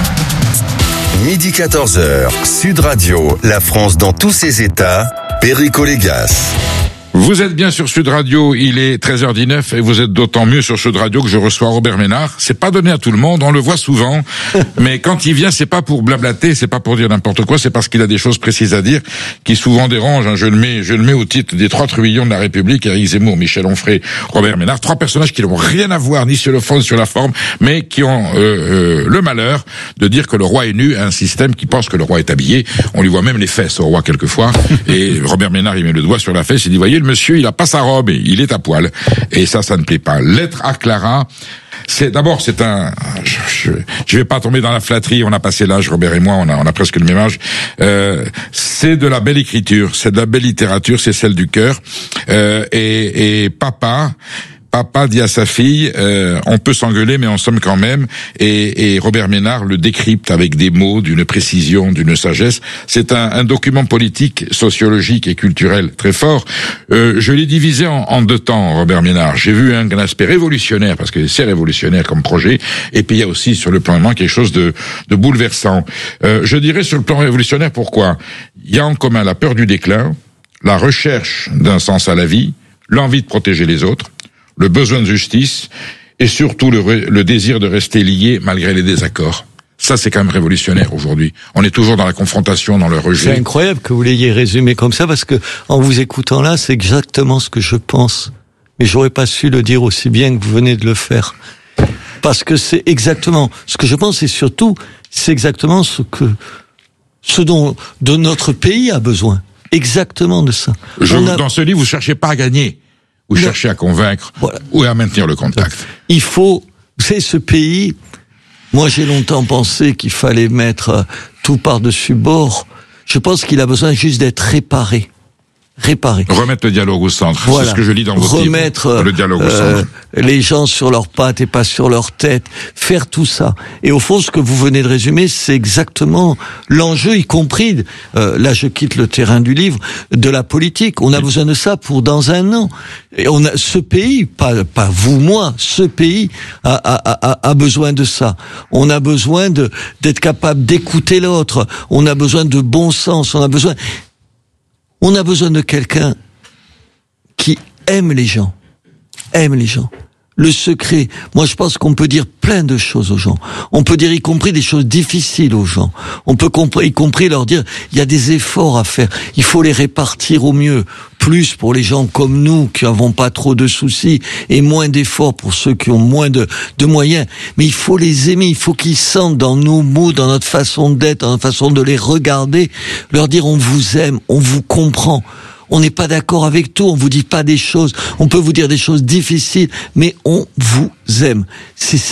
Midi quatorze heures, Sud Radio, la France dans tous ses états, Perico Légas. Vous êtes bien sur Sud Radio, il est treize heures dix-neuf et vous êtes d'autant mieux sur Sud Radio que je reçois Robert Ménard. C'est pas donné à tout le monde, on le voit souvent, mais quand il vient, c'est pas pour blablater, c'est pas pour dire n'importe quoi, c'est parce qu'il a des choses précises à dire qui souvent dérangent. Hein. Je le mets, je le mets au titre des trois trublions de la République, Éric Zemmour, Michel Onfray, Robert Ménard, trois personnages qui n'ont rien à voir ni sur le fond ni sur la forme, mais qui ont euh, euh, le malheur de dire que le roi est nu à un système qui pense que le roi est habillé. On lui voit même les fesses au roi quelquefois, et Robert Ménard il met le doigt sur la fesse, il dit voyez, monsieur, il a pas sa robe, il est à poil. Et ça, ça ne plaît pas. Lettre à Clara. C'est, d'abord, c'est un, je, je, je vais pas tomber dans la flatterie, on a passé l'âge, Robert et moi, on a, on a presque le même âge. Euh, c'est de la belle écriture, c'est de la belle littérature, c'est celle du cœur. Euh, et, et papa, Papa dit à sa fille, euh, on peut s'engueuler, mais on s'aime quand même. Et, et Robert Ménard le décrypte avec des mots, d'une précision, d'une sagesse. C'est un, un document politique, sociologique et culturel très fort. Euh, je l'ai divisé en, en deux temps, Robert Ménard. J'ai vu un, un aspect révolutionnaire, parce que c'est révolutionnaire comme projet. Et puis il y a aussi sur le plan humain quelque chose de, de bouleversant. Euh, je dirais sur le plan révolutionnaire, pourquoi ? Il y a en commun la peur du déclin, la recherche d'un sens à la vie, l'envie de protéger les autres, le besoin de justice et surtout le, le désir de rester lié malgré les désaccords. Ça, c'est quand même révolutionnaire aujourd'hui. On est toujours dans la confrontation, dans le rejet. C'est incroyable que vous l'ayez résumé comme ça, parce que en vous écoutant là, c'est exactement ce que je pense. Mais j'aurais pas su le dire aussi bien que vous venez de le faire. Parce que c'est exactement ce que je pense, et surtout, c'est exactement ce que, ce dont, de notre pays a besoin. Exactement de ça. Je, a... Dans ce livre, vous cherchez pas à gagner. Vous cherchez à convaincre, voilà, ou à maintenir le contact. Il faut, c'est ce pays, moi j'ai longtemps pensé qu'il fallait mettre tout par-dessus bord. Je pense qu'il a besoin juste d'être réparé. Réparer. Remettre le dialogue au centre. Voilà. C'est ce que je lis dans votre Remettre livre. Le dialogue au euh, centre. Les gens sur leurs pattes et pas sur leur tête. Faire tout ça. Et au fond, ce que vous venez de résumer, c'est exactement l'enjeu, y compris, euh, là je quitte le terrain du livre, de la politique. On a oui. besoin de ça pour dans un an. Et on a, ce pays, pas, pas vous, moi, ce pays a, a, a, a besoin de ça. On a besoin de, d'être capable d'écouter l'autre. On a besoin de bon sens. On a besoin, On a besoin de quelqu'un qui aime les gens, aime les gens. Le secret, moi je pense qu'on peut dire plein de choses aux gens. On peut dire y compris des choses difficiles aux gens. On peut y compris leur dire, il y a des efforts à faire. Il faut les répartir au mieux. Plus pour les gens comme nous qui n'avons pas trop de soucis et moins d'efforts pour ceux qui ont moins de, de moyens. Mais il faut les aimer, il faut qu'ils sentent dans nos mots, dans notre façon d'être, dans notre façon de les regarder, leur dire on vous aime, on vous comprend. On n'est pas d'accord avec tout, on vous dit pas des choses, on peut vous dire des choses difficiles, mais on vous aime. C'est ça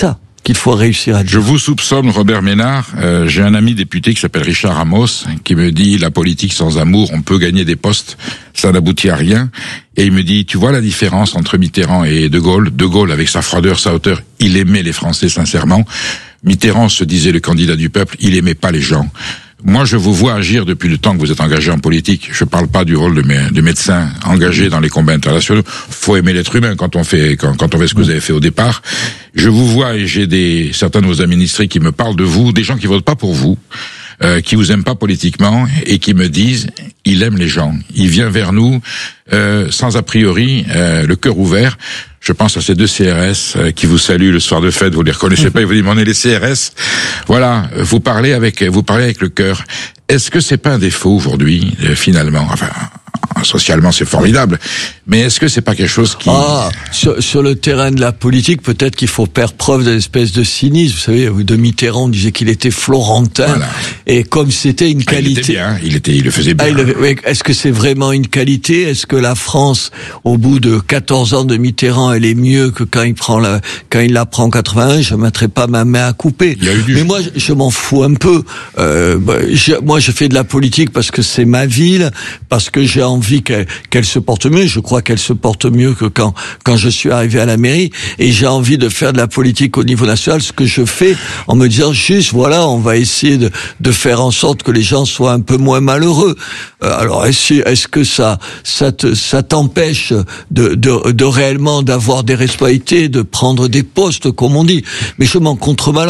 qu'il faut réussir à dire. Je vous soupçonne, Robert Ménard. Euh, j'ai un ami député qui s'appelle Richard Ramos, qui me dit la politique sans amour, on peut gagner des postes, ça n'aboutit à rien. Et il me dit, tu vois la différence entre Mitterrand et De Gaulle. De Gaulle, avec sa froideur, sa hauteur, il aimait les Français sincèrement. Mitterrand se disait le candidat du peuple, il aimait pas les gens. Moi, je vous vois agir depuis le temps que vous êtes engagé en politique. Je parle pas du rôle de, mé- de médecin engagé dans les combats internationaux. Faut aimer l'être humain quand on fait, quand, quand on fait ce que vous avez fait au départ. Je vous vois et j'ai des, certains de vos administrés qui me parlent de vous, des gens qui votent pas pour vous, euh, qui vous aiment pas politiquement et qui me disent, il aime les gens. Il vient vers nous, euh, sans a priori, euh, le cœur ouvert. Je pense à ces deux C R S euh, qui vous saluent le soir de fête. Vous les reconnaissez pas, ils vous disent, mais on est les C R S. Voilà, vous parlez avec, vous parlez avec le cœur. Est-ce que c'est pas un défaut aujourd'hui, euh, finalement? Enfin, socialement, c'est formidable. Mais est-ce que c'est pas quelque chose qui... Ah, sur, sur le terrain de la politique, peut-être qu'il faut faire preuve d'une espèce de cynisme. Vous savez, de Mitterrand, on disait qu'il était florentin. Voilà. Et comme c'était une qualité... Ah, il était bien, il était, il le faisait bien. Ah, il le... Est-ce que c'est vraiment une qualité? Est-ce que la France, au bout de quatorze ans de Mitterrand, elle est mieux que quand il prend la, quand il la prend en quatre-vingt-un? Je mettrai pas ma main à couper. Il y a eu du... Mais moi, je, je m'en fous un peu. Euh, je, moi, je fais de la politique parce que c'est ma ville, parce que j'ai envie qu'elle, qu'elle se porte mieux. Je crois qu'elle se porte mieux que quand, quand je suis arrivé à la mairie. Et j'ai envie de faire de la politique au niveau national, ce que je fais en me disant juste, voilà, on va essayer de, de faire en sorte que les gens soient un peu moins malheureux. Euh, alors, est-ce, est-ce que ça, ça te, ça t'empêche de, de, de réellement d'avoir des responsabilités, de prendre des postes, comme on dit? Mais je m'en contrebalance.